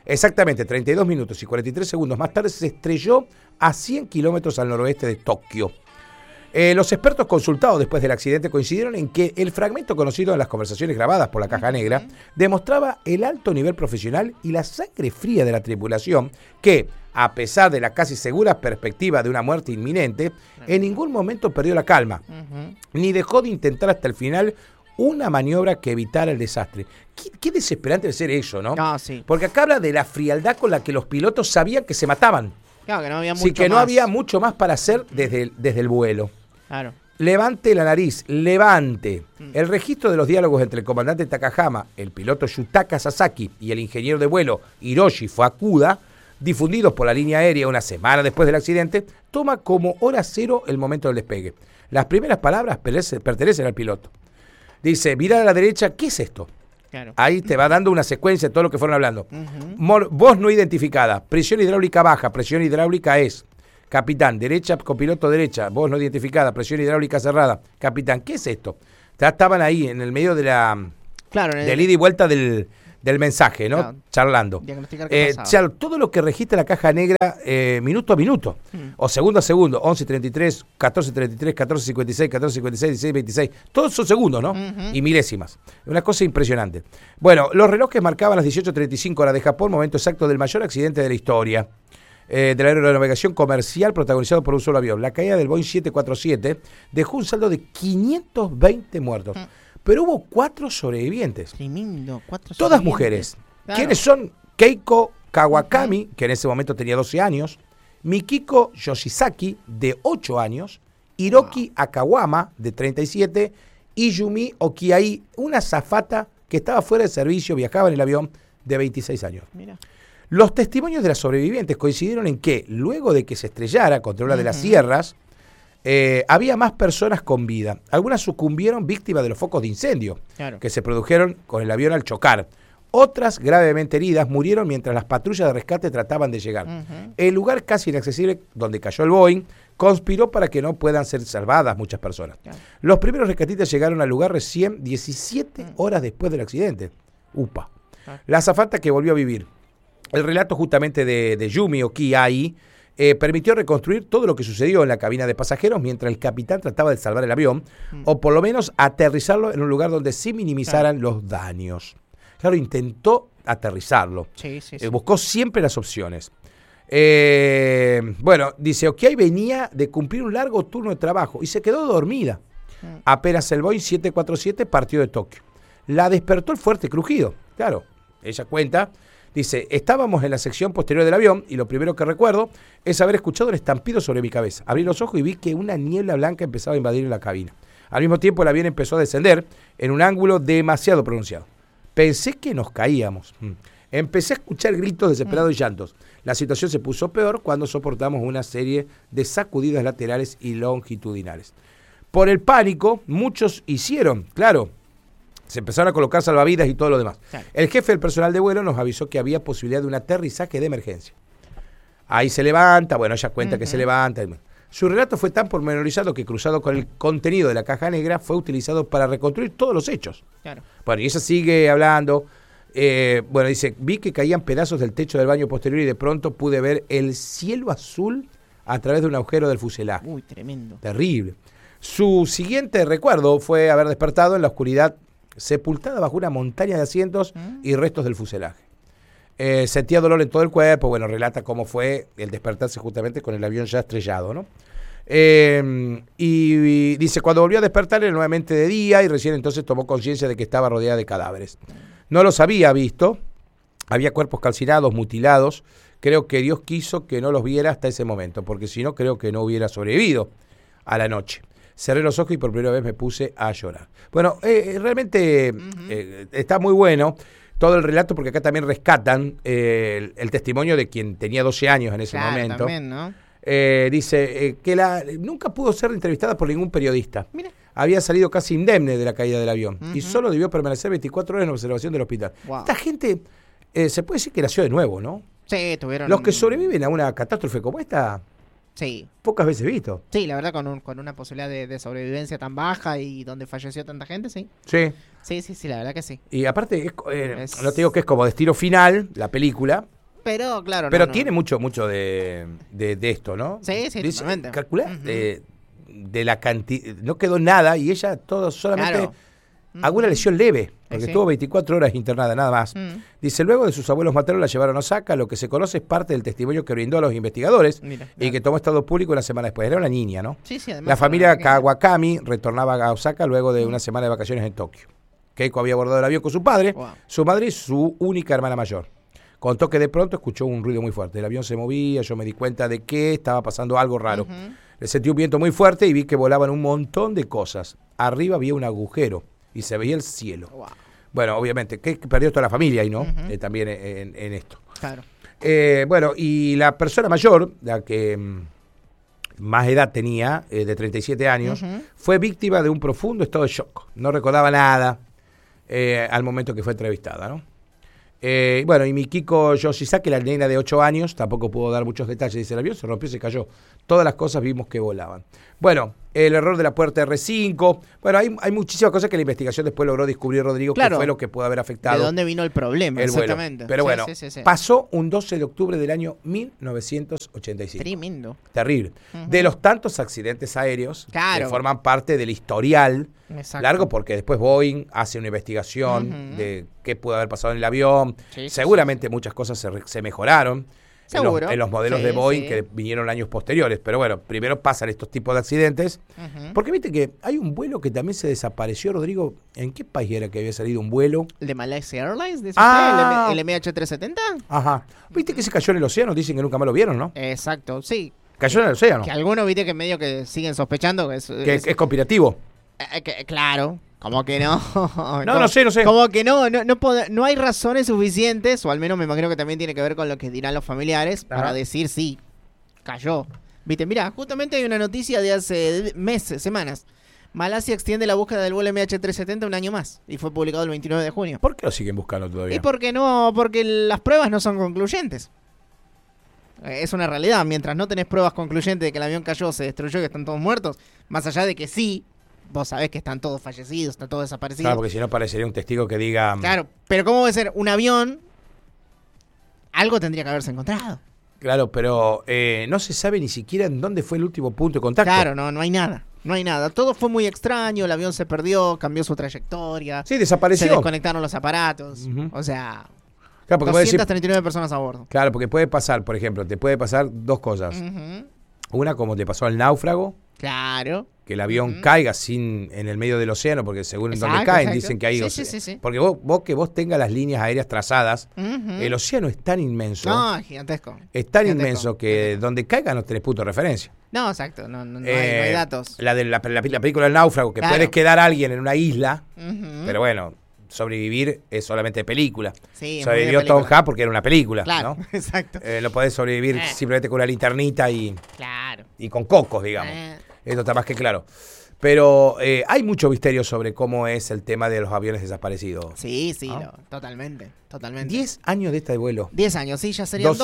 Exactamente, 32 minutos y 43 segundos más tarde se estrelló a 100 kilómetros al noroeste de Tokio. Los expertos consultados después del accidente coincidieron en que el fragmento conocido en las conversaciones grabadas por la caja negra demostraba el alto nivel profesional y la sangre fría de la tripulación que, a pesar de la casi segura perspectiva de una muerte inminente, en ningún momento perdió la calma, ni dejó de intentar hasta el final una maniobra que evitara el desastre. Qué desesperante debe ser eso, ¿no? No, sí. Porque acá habla de la frialdad con la que los pilotos sabían que se mataban. Claro, que no había mucho Sí, que no más. había mucho más para hacer desde el vuelo. Claro. Levante la nariz, levante. El registro de los diálogos entre el comandante Takahama, el piloto Yutaka Sasaki y el ingeniero de vuelo Hiroshi Fukuda, difundidos por la línea aérea una semana después del accidente, toma como hora cero el momento del despegue. Las primeras palabras pertenecen al piloto. Dice, mirar a la derecha, ¿qué es esto? Claro. Ahí te va dando una secuencia de todo lo que fueron hablando. Voz no identificada, presión hidráulica baja, presión hidráulica es. Capitán, derecha, copiloto derecha, voz no identificada, presión hidráulica cerrada. Capitán, ¿qué es esto? Ya estaban ahí en el medio de la del ida y vuelta del mensaje, ¿no? Claro. Charlando. Diagnosticar qué pasaba. Todo lo que registra la caja negra minuto a minuto, o segundo a segundo, 11:33, 14:33, 14:56, 14:56, 16:26, todos son segundos, ¿no? Y milésimas. Una cosa impresionante. Bueno, los relojes marcaban las 18:35 horas de Japón, momento exacto del mayor accidente de la historia. De la aeronavegación comercial protagonizado por un solo avión. La caída del Boeing 747 dejó un saldo de 520 muertos, pero hubo 4 sobrevivientes. Tremendo, 4 Todas mujeres. Claro. ¿Quiénes son? Keiko Kawakami, que en ese momento tenía 12 años, Mikiko Yoshizaki, de 8 años, Hiroki Akawama, de 37, y Yumi Okiai, una azafata que estaba fuera de servicio, viajaba en el avión, de 26 años. Mira. Los testimonios de las sobrevivientes coincidieron en que, luego de que se estrellara contra una de las sierras, había más personas con vida. Algunas sucumbieron víctimas de los focos de incendio que se produjeron con el avión al chocar. Otras, gravemente heridas, murieron mientras las patrullas de rescate trataban de llegar. El lugar casi inaccesible donde cayó el Boeing conspiró para que no puedan ser salvadas muchas personas. Los primeros rescatistas llegaron al lugar recién 17 horas después del accidente. Upa. La azafata que volvió a vivir. El relato justamente de Yumi Okiai permitió reconstruir todo lo que sucedió en la cabina de pasajeros mientras el capitán trataba de salvar el avión, o por lo menos aterrizarlo en un lugar donde sí minimizaran los daños. Claro, intentó aterrizarlo. Sí. Buscó siempre las opciones. Bueno, dice, Okiai venía de cumplir un largo turno de trabajo y se quedó dormida. Apenas el Boeing 747 partió de Tokio. La despertó el fuerte crujido. Claro, ella cuenta... Dice, estábamos en la sección posterior del avión y lo primero que recuerdo es haber escuchado un estampido sobre mi cabeza. Abrí los ojos y vi que una niebla blanca empezaba a invadir la cabina. Al mismo tiempo el avión empezó a descender en un ángulo demasiado pronunciado. Pensé que nos caíamos. Empecé a escuchar gritos desesperados y llantos. La situación se puso peor cuando soportamos una serie de sacudidas laterales y longitudinales. Por el pánico, muchos hicieron, claro, se empezaron a colocar salvavidas y todo lo demás. Claro. El jefe del personal de vuelo nos avisó que había posibilidad de un aterrizaje de emergencia. Ahí se levanta, bueno, ella cuenta que se levanta. Su relato fue tan pormenorizado que, cruzado con el contenido de la caja negra, fue utilizado para reconstruir todos los hechos. Claro. Bueno, y ella sigue hablando. Bueno, dice, vi que caían pedazos del techo del baño posterior y de pronto pude ver el cielo azul a través de un agujero del fuselaje. Uy, tremendo. Terrible. Su siguiente recuerdo fue haber despertado en la oscuridad, sepultada bajo una montaña de asientos y restos del fuselaje. Sentía dolor en todo el cuerpo. Bueno, relata cómo fue el despertarse justamente con el avión ya estrellado, ¿no? Y dice, cuando volvió a despertar era nuevamente de día y recién entonces tomó conciencia de que estaba rodeada de cadáveres. No los había visto, había cuerpos calcinados, mutilados. Creo que Dios quiso que no los viera hasta ese momento, porque si no creo que no hubiera sobrevivido a la noche. Cerré los ojos y por primera vez me puse a llorar. Bueno, realmente está muy bueno todo el relato, porque acá también rescatan el testimonio de quien tenía 12 años en ese momento. También, ¿no? Dice que nunca pudo ser entrevistada por ningún periodista. Mira. Había salido casi indemne de la caída del avión y solo debió permanecer 24 horas en observación del hospital. Wow. Esta gente, se puede decir que nació de nuevo, ¿no? Sí, tuvieron... Los que sobreviven a una catástrofe como esta... Sí. Pocas veces visto. Sí, la verdad, con una posibilidad de sobrevivencia tan baja y donde falleció tanta gente, sí. Sí. Sí, la verdad que sí. Y aparte, no te digo que es como destino final, la película, pero claro. Pero tiene mucho de esto, ¿no? Sí, totalmente. Calculá de la cantidad, no quedó nada y ella todo solamente alguna lesión leve, porque estuvo 24 horas internada, nada más. Dice, luego de sus abuelos maternos la llevaron a Osaka, lo que se conoce es parte del testimonio que brindó a los investigadores y que tomó estado público una semana después. Era una niña, ¿no? Sí, además. La familia Kawakami retornaba a Osaka luego de una semana de vacaciones en Tokio. Keiko había abordado el avión con su padre, su madre y su única hermana mayor. Contó que de pronto escuchó un ruido muy fuerte. El avión se movía, yo me di cuenta de que estaba pasando algo raro. Le sentí un viento muy fuerte y vi que volaban un montón de cosas. Arriba había un agujero y se veía el cielo. Bueno, obviamente, que perdió toda la familia ahí, ¿no? También en esto. Claro. Bueno, y la persona mayor, la que más edad tenía, de 37 años, fue víctima de un profundo estado de shock. No recordaba nada al momento que fue entrevistada, ¿no? Bueno, y Mikiko Yoshizaki, la nena de 8 años, tampoco pudo dar muchos detalles. Dice, el avión se rompió y se cayó. Todas las cosas vimos que volaban. Bueno, el error de la puerta R5. Bueno, hay muchísimas cosas que la investigación después logró descubrir, Rodrigo, que fue lo que pudo haber afectado. ¿De dónde vino el problema? Exactamente. Vuelo. Pero bueno, pasó un 12 de octubre del año 1985. Tremendo. Terrible. De los tantos accidentes aéreos que forman parte del historial largo, porque después Boeing hace una investigación de qué pudo haber pasado en el avión. Seguramente muchas cosas se mejoraron. En los modelos de Boeing que vinieron años posteriores. Pero bueno, primero pasan estos tipos de accidentes. Porque viste que hay un vuelo que también se desapareció, Rodrigo. ¿En qué país era que había salido un vuelo? ¿El de Malaysia Airlines? ¿El MH370? Ajá. Viste que se cayó en el océano. Dicen que nunca más lo vieron, ¿no? Exacto, sí. Cayó en el océano. Que algunos, viste, que medio que siguen sospechando que es conspirativo. Claro. ¿Cómo que no? No sé. Como que no hay razones suficientes, o al menos me imagino que también tiene que ver con lo que dirán los familiares, para decir sí, cayó. Viste, mira, justamente hay una noticia de hace semanas. Malasia extiende la búsqueda del vuelo MH370 un año más, y fue publicado el 29 de junio. ¿Por qué lo siguen buscando todavía? Y porque las pruebas no son concluyentes. Es una realidad, mientras no tenés pruebas concluyentes de que el avión cayó, se destruyó y que están todos muertos, más allá de que sí, vos sabés que están todos fallecidos, están todos desaparecidos. Claro, porque si no parecería un testigo que diga... Claro, pero ¿cómo va a ser un avión? Algo tendría que haberse encontrado. Claro, pero no se sabe ni siquiera en dónde fue el último punto de contacto. Claro, no hay nada. No hay nada. Todo fue muy extraño, el avión se perdió, cambió su trayectoria. Sí, desapareció. Se desconectaron los aparatos. O sea, claro, 239 personas a bordo. Claro, porque puede pasar, por ejemplo, te puede pasar dos cosas. Una, como le pasó al náufrago. Claro. Que el avión caiga en el medio del océano, porque según en donde caen, dicen que hay sí. Porque vos tengas las líneas aéreas trazadas, el océano es tan inmenso. No, es gigantesco. Es tan inmenso que donde caiga no tenés punto de referencia. No, exacto, no hay datos. La película del náufrago, que puedes quedar alguien en una isla, pero bueno, sobrevivir es solamente película. Sí, sobrevivió Tom Hanks porque era una película, claro, ¿no? Exacto. No podés sobrevivir simplemente con una linternita y con cocos, digamos. Esto está más que claro. Pero hay mucho misterio sobre cómo es el tema de los aviones desaparecidos. Sí, totalmente. 10 años de este vuelo. 10 años, sí, ya serían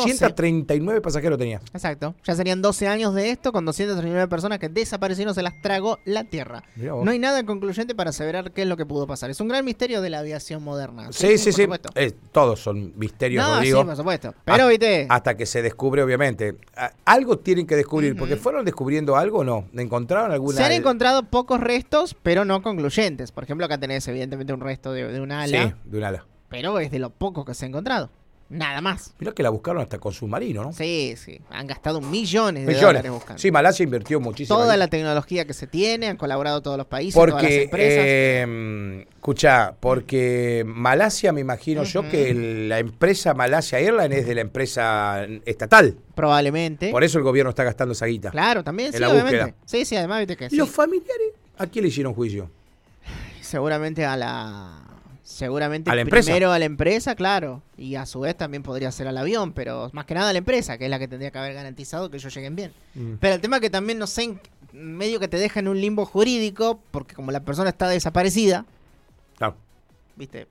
239 pasajeros tenía. Exacto, ya serían 12 años de esto con 239 personas que desaparecieron, se las tragó la Tierra. No hay nada concluyente para aseverar qué es lo que pudo pasar. Es un gran misterio de la aviación moderna. Sí. Todos son misterios, Rodrigo. Sí, por supuesto. Pero, viste... Hasta que se descubre, obviamente. Algo tienen que descubrir, porque fueron descubriendo algo o no. ¿Encontraron alguna...? Se han encontrado pocos restos, pero no concluyentes. Por ejemplo, acá tenés evidentemente un resto de un ala. Sí, de un ala. Pero es de lo poco que se ha encontrado. Nada más. Mirá que la buscaron hasta con submarino, ¿no? Sí. Han gastado millones de dólares buscando. Sí, Malasia invirtió muchísimo. Toda la tecnología que se tiene, han colaborado todos los países, todas las empresas. Escuchá, porque Malasia, me imagino yo que la empresa Malaysia Airlines es de la empresa estatal. Probablemente. Por eso el gobierno está gastando esa guita. Claro, también, sí, obviamente. Sí, además, viste que ¿Y los familiares? ¿A quién le hicieron juicio? Seguramente a la empresa. Primero a la empresa, claro, y a su vez también podría ser al avión, pero más que nada a la empresa, que es la que tendría que haber garantizado que ellos lleguen bien. Pero el tema es que también, no sé, medio que te deja en un limbo jurídico, porque como la persona está desaparecida, claro, viste,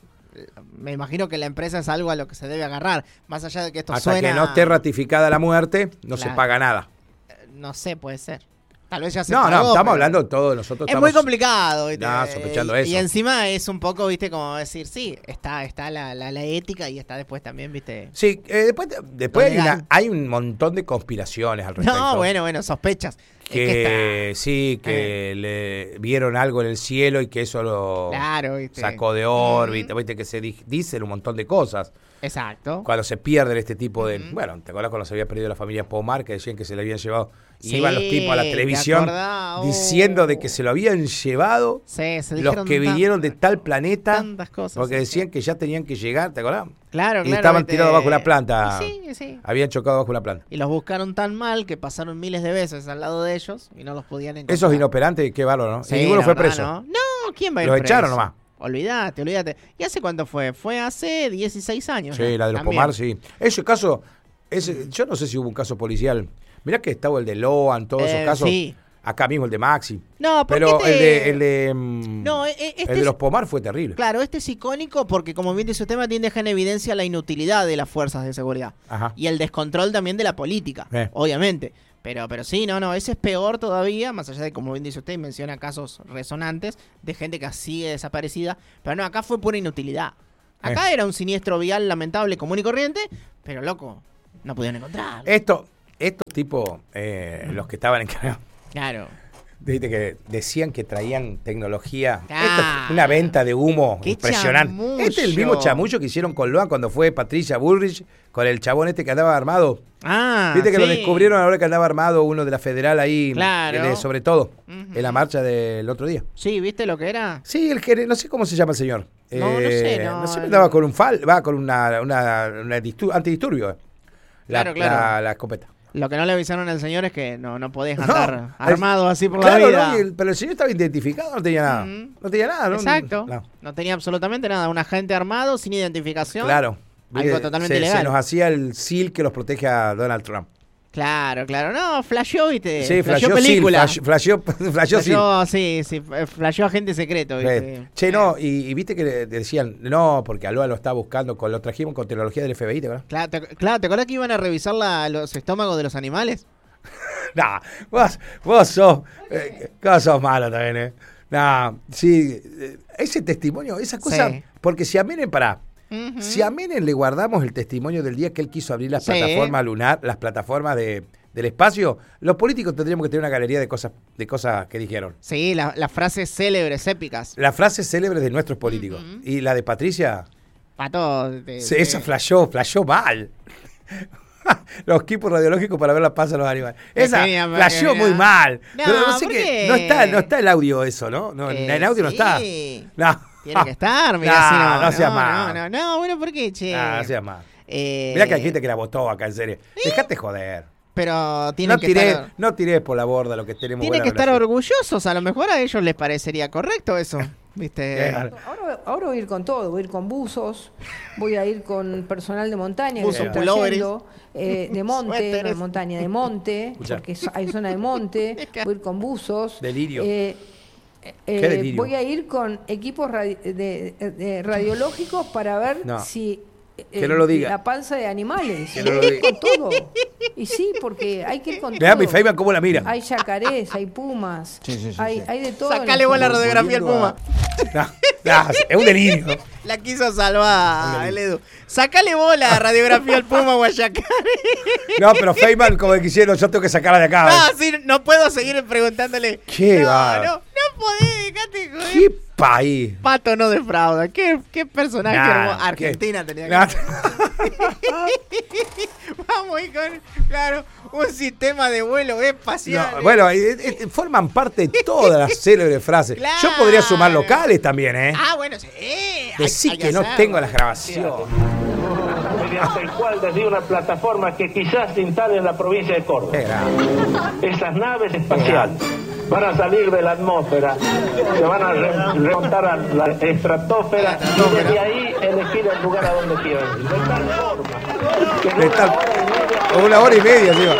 me imagino que la empresa es algo a lo que se debe agarrar, más allá de que esto hasta suena... que no esté ratificada la muerte, no se paga nada. No sé, puede ser. Tal vez ya se No, pagó, estamos pero hablando todos nosotros. es muy complicado, ¿viste? No, sospechando eso. Y encima es un poco, ¿viste? Como decir, sí, está la ética y está después también, ¿viste? Sí, después hay un montón de conspiraciones al respecto. No, bueno, sospechas. Que le vieron algo en el cielo y que eso lo ¿viste? sacó de órbita, ¿viste? Que se dicen un montón de cosas. Exacto. Cuando se pierden este tipo de... Bueno, ¿te acuerdas cuando se había perdido la familia Pomar? Que decían que se le habían llevado... Y iban los tipos a la televisión diciendo de que se lo habían llevado los que vinieron de tal planeta. Tantas cosas. Porque decían que ya tenían que llegar, ¿te acordás? Claro, y estaban tirados bajo una planta. Sí. Habían chocado bajo una planta. Y los buscaron tan mal que pasaron miles de veces al lado de ellos y no los podían encontrar. Esos inoperantes, qué bárbaro, ¿no? Sí, y ninguno fue preso. No, ¿quién va a ir los preso? echaron nomás. Olvídate. ¿Y hace cuánto fue? Fue hace 16 años. Sí, la de los Pomar, sí. Ese caso, yo no sé si hubo un caso policial. Mirá que estaba el de Loan, todos esos casos. Sí. Acá mismo el de Maxi. No, pero el de los Pomar fue terrible. Claro, este es icónico porque, como bien dice usted, Martín, deja en evidencia la inutilidad de las fuerzas de seguridad. Ajá. Y el descontrol también de la política, obviamente. Pero sí, no, ese es peor todavía, más allá de, como bien dice usted, menciona casos resonantes de gente que sigue desaparecida. Pero no, acá fue pura inutilidad. Acá era un siniestro vial lamentable, común y corriente, pero loco, no pudieron encontrarlo. Estos tipos, los que estaban encargados. Claro. Viste que decían que traían tecnología. Esto es una venta de humo impresionante. Chamullo. Este es el mismo chamullo que hicieron con Loan cuando fue Patricia Bullrich, con el chabón este que andaba armado. Viste que lo descubrieron ahora que andaba armado uno de la Federal ahí. Claro. Sobre todo, en la marcha del otro día. Sí, ¿viste lo que era? Sí, no sé cómo se llama el señor. No sé. No sé, andaba con con una antidisturbio. Claro. La escopeta. Lo que no le avisaron al señor es que no podés andar armado así por la vida. Pero el señor estaba identificado, no tenía nada. No tenía nada, ¿no? Exacto. No tenía absolutamente nada. Un agente armado sin identificación. Claro. Algo totalmente ilegal. Se nos hacía el SEAL que los protege a Donald Trump. Claro. No, flasheó, ¿viste? Sí, flasheó película. Flasheó SEAL. Sí, flasheó agente secreto, ¿viste? Che, no, y viste que decían, no, porque Aloha lo está buscando, lo trajimos con tecnología del FBI, ¿verdad? Claro, ¿te acuerdas que iban a revisar los estómagos de los animales? No, vos sos malo también, sí, ese testimonio, esas cosas, porque si a Menem, si a Menem le guardamos el testimonio del día que él quiso abrir las plataformas lunar, las plataformas del espacio, los políticos tendríamos que tener una galería de cosas que dijeron. Sí, las frases célebres, épicas. Las frases célebres de nuestros políticos. Y la de Patricia. Pato. Esa flasheó mal. Los equipos radiológicos para ver la panza de los animales. Esa flasheó muy mal. Pero no sé qué. No está el audio eso, ¿no? El audio no está. No. Tiene que estar, mira, no seas mal. No, bueno, ¿por qué, che? No seas mal. Mirá que hay gente que la votó acá, en serio. Dejate joder. Pero estar... No tirés por la borda lo que tenemos. Tienen que estar orgullosos, a lo mejor a ellos les parecería correcto eso. ¿Viste? Ahora voy a ir con todo, voy a ir con buzos, voy a ir con personal de montaña, Buzo, que de monte, no de montaña, de monte, porque hay zona de monte, voy a ir con buzos. Delirio. ¿Qué delirio? Voy a ir con equipos radiológicos para ver si que no lo diga. La panza de animales. Que no lo diga. Con todo. Y sí, porque hay que ir con Vean todo. mi Facebook cómo la mira. Hay yacarés, hay pumas. Sí. Hay de todo. Sacale vos la radiografía al puma. Es un delirio. La quiso salvar, el Edu. Sacale vos la radiografía al puma o a yacaré. No, pero Feynman como que quisieron, yo tengo que sacarla de acá. Sí, no puedo seguir preguntándole. ¿Qué no podés, dejate joder. ¿Qué país? Pato no defrauda. ¿Qué personaje hermoso? Argentina tenía que Vamos a ir con, un sistema de vuelo espacial. No, bueno, forman parte de todas las célebres frases. Claro. Yo podría sumar locales también, ¿eh? Bueno, sí. Decir que no tengo las grabaciones. Mediante el cual desde una plataforma que quizás se instale en la provincia de Córdoba. Esas naves espaciales van a salir de la atmósfera, se van a remontar a la estratosfera y desde ahí elegir el lugar a donde quieran ir. De tal forma que una hora y media, tío.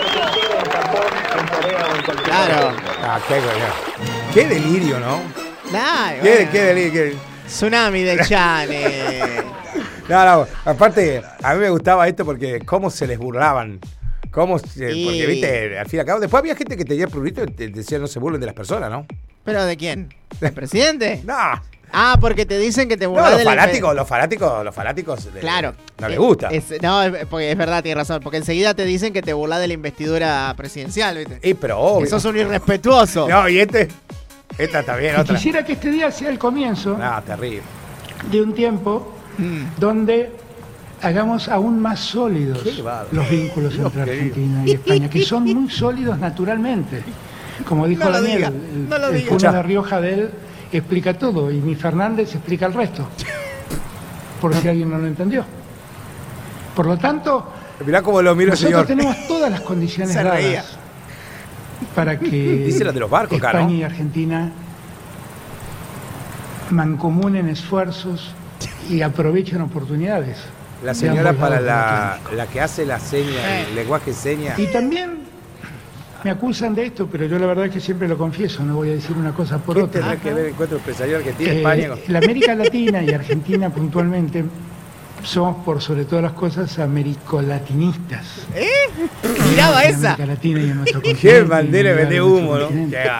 Claro. Qué delirio, ¿no? Qué delirio. Tsunami de Chane. No, aparte, a mí me gustaba esto porque cómo se les burlaban ¿Cómo? Porque, viste, al fin y al cabo, después había gente que tenía prurito y te decía no se burlen de las personas, ¿no? ¿Pero de quién? ¿Del presidente? No. Ah, porque te dicen que te burlas los fanáticos claro. No les gusta. Porque es verdad, tienes razón. Porque enseguida te dicen que te burlas de la investidura presidencial, ¿viste? Pero obvio. Que sos un irrespetuoso. No, y esta está bien, otra. Quisiera que este día sea el comienzo terrible. de un tiempo donde hagamos aún más sólidos los vínculos entre Argentina y España, que son muy sólidos naturalmente. Como dijo Daniel, el pueblo de Rioja de él explica todo y mi Fernández explica el resto, por si alguien no lo entendió. Por lo tanto, mirá cómo lo mira el señor. Nosotros tenemos todas las condiciones dadas para que dice la de los barcos, España y Argentina mancomunen esfuerzos y aprovechen oportunidades. La señora para la que hace la seña, el lenguaje seña. Y también me acusan de esto, pero yo la verdad es que siempre lo confieso, no voy a decir una cosa por otra. Tendrá que ver el encuentro empresarial que tiene España. La América Latina y Argentina puntualmente somos por sobre todas las cosas americolatinistas. Miraba esa. América Latina y en nuestro continente. Qué bandera vende humo, ¿no?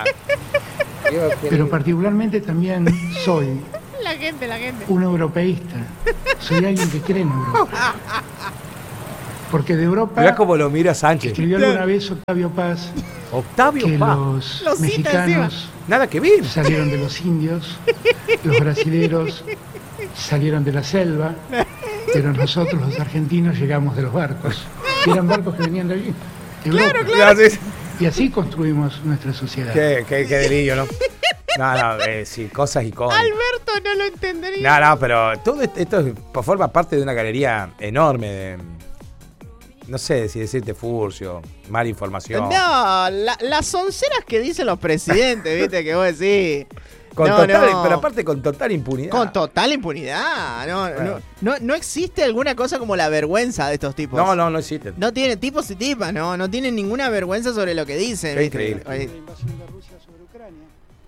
Pero particularmente también soy la gente. un europeísta. Soy alguien que cree en Europa. Porque de Europa. Mirá cómo lo mira Sánchez. Escribió alguna vez Octavio Paz. Octavio Paz. Los mexicanos. Nada que ver. Salieron de los indios. Los brasileros salieron de la selva. Pero nosotros, los argentinos, llegamos de los barcos. Y eran barcos que venían de allí. De Europa. Claro. Y así construimos nuestra sociedad. Qué delirio, ¿no? Sí, cosas y cosas. Alberto no lo entendería. No, pero todo esto forma parte de una galería enorme de, no sé si decirte furcio, mala información. No, las sonceras que dicen los presidentes, viste, que vos decís. Pero aparte con total impunidad. Con total impunidad. No existe alguna cosa como la vergüenza de estos tipos. No existe. No tienen tipos y tipas, no tienen ninguna vergüenza sobre lo que dicen. Qué increíble. La invasión de Rusia sobre Ucrania.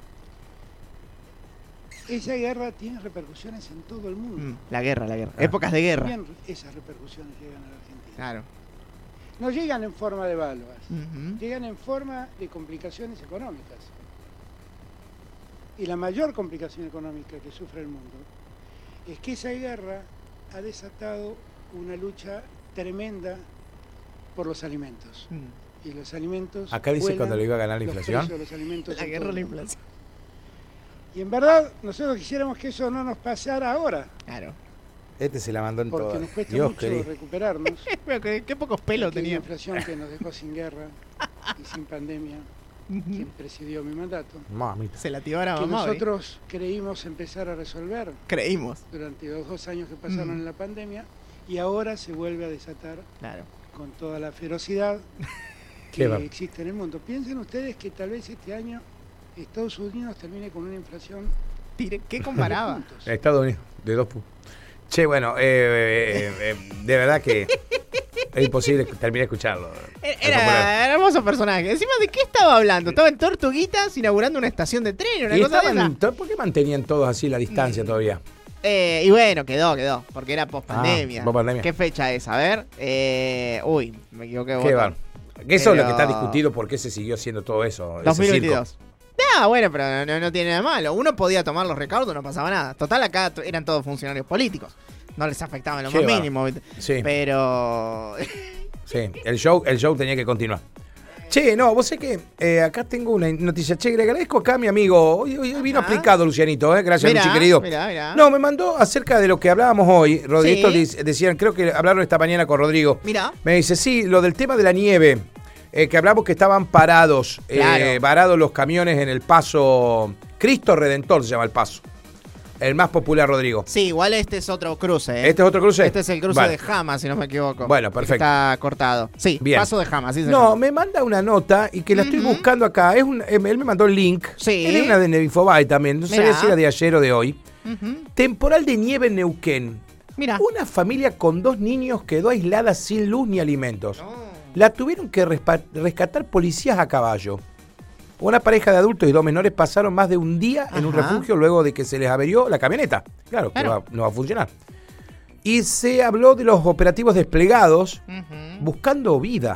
Esa guerra tiene repercusiones en todo el mundo. La guerra. Épocas de guerra. También esas repercusiones llegan a la Argentina. Claro. No llegan en forma de balas, llegan en forma de complicaciones económicas. Y la mayor complicación económica que sufre el mundo es que esa guerra ha desatado una lucha tremenda por los alimentos. Y los alimentos. Acá dice cuando le iba a ganar la inflación. La guerra o la inflación. Y en verdad, nosotros quisiéramos que eso no nos pasara ahora. Claro. Se la mandó en todo. Porque nos cuesta mucho recuperarnos. Qué pocos pelos tenía. La inflación que nos dejó sin guerra y sin pandemia. Quien presidió mi mandato. Mamita. Se la tiró a que mamá. Nosotros creímos empezar a resolver. Durante los 2 años que pasaron en la pandemia. Y ahora se vuelve a desatar con toda la ferocidad que existe en el mundo. Piensen ustedes que tal vez este año Estados Unidos termine con una inflación. ¿Qué comparaba? Estados Unidos, de 2 puntos. Che, bueno, de verdad que es imposible terminar de escucharlo. Era hermoso personaje. Encima, ¿de qué estaba hablando? Estaba en Tortuguitas inaugurando una estación de tren. ¿Por qué mantenían todos así la distancia todavía? Y bueno, quedó, porque era post-pandemia. Post-pandemia. ¿Qué fecha es? A ver. Me equivoqué. Eso es lo que está discutido, ¿por qué se siguió haciendo todo eso? 2022. Bueno, pero no tiene nada de malo. Uno podía tomar los recaudos, no pasaba nada. Total, acá eran todos funcionarios políticos. No les afectaba en lo más mínimo. Sí. Pero... Sí, el show tenía que continuar. Che, no, vos sé que acá tengo una noticia. Che, le agradezco acá a mi amigo. Hoy vino aplicado, Lucianito, gracias, Luchi, querido. Mirá. No, me mandó acerca de lo que hablábamos hoy. Rodrigo, decían, creo que hablaron esta mañana con Rodrigo. Mirá. Me dice, sí, lo del tema de la nieve. Que hablamos que estaban parados, varados los camiones en el paso Cristo Redentor, se llama el paso. El más popular, Rodrigo. Sí, igual este es otro cruce. ¿Este es otro cruce? Este es el cruce de Jama, si no me equivoco. Bueno, perfecto. Está cortado. Sí, bien. Paso de Jama, sí. No, me manda una nota y que la estoy buscando acá. Él me mandó el link. Sí. Es una de Infobae también. No sé si era de ayer o de hoy. Temporal de nieve en Neuquén. Mira. Una familia con 2 niños quedó aislada sin luz ni alimentos. La tuvieron que rescatar policías a caballo. Una pareja de adultos y 2 menores pasaron más de un día en un refugio luego de que se les averió la camioneta. Claro. Que no va a funcionar. Y se habló de los operativos desplegados buscando vida.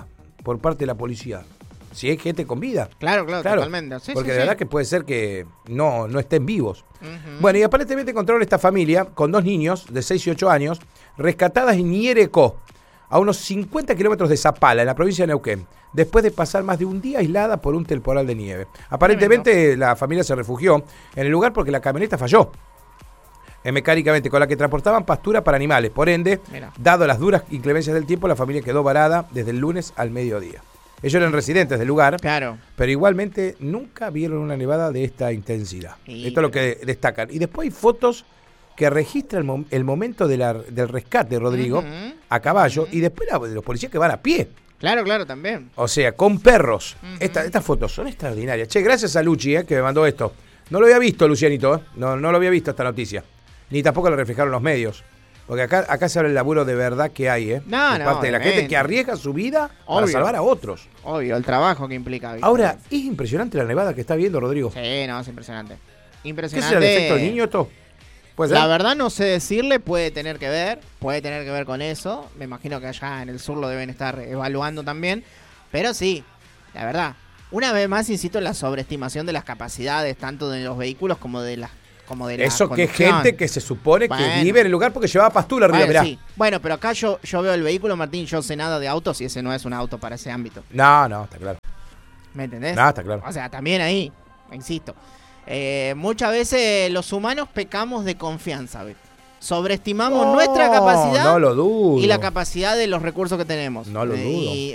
por parte de la policía. Si hay gente con vida. Claro, totalmente. Sí, porque de verdad que puede ser que no estén vivos. Bueno, y aparentemente encontraron esta familia con 2 niños de 6 y 8 años rescatadas en Ñerecó, a unos 50 kilómetros de Zapala, en la provincia de Neuquén, después de pasar más de un día aislada por un temporal de nieve. Aparentemente la familia se refugió en el lugar porque la camioneta falló mecánicamente, con la que transportaban pastura para animales. Por ende, dado las duras inclemencias del tiempo, la familia quedó varada desde el lunes al mediodía. Ellos eran residentes del lugar, pero igualmente nunca vieron una nevada de esta intensidad. Esto es lo que destacan. Y después hay fotos que registran el momento del rescate, Rodrigo, a caballo, y después de los policías que van a pie. Claro, también. O sea, con perros. Estas fotos son extraordinarias. Che, gracias a Luchi, que me mandó esto. No lo había visto, Lucianito, no lo había visto esta noticia. Ni tampoco lo reflejaron los medios. Porque acá se habla el laburo de verdad que hay, de parte de la gente que arriesga su vida para salvar a otros. Obvio, el trabajo que implica. ¿Viste? Ahora, es impresionante la nevada que está viendo, Rodrigo. Sí, no, es impresionante. ¿Qué será el efecto del niño esto? La verdad no sé decirle, puede tener que ver con eso. Me imagino que allá en el sur lo deben estar evaluando también. Pero sí, la verdad, una vez más insisto en la sobreestimación de las capacidades tanto de los vehículos como de la eso que es conducción. gente que se supone que vive en el lugar porque llevaba pastura arriba, mirá. Sí. Bueno, pero acá yo veo el vehículo, Martín, yo sé nada de autos y ese no es un auto para ese ámbito. No, está claro. ¿Me entendés? No, está claro. O sea, también ahí, insisto. Muchas veces los humanos pecamos de confianza, ¿ves? Sobreestimamos nuestra capacidad no lo dudo. y la capacidad de los recursos que tenemos. No lo dudo.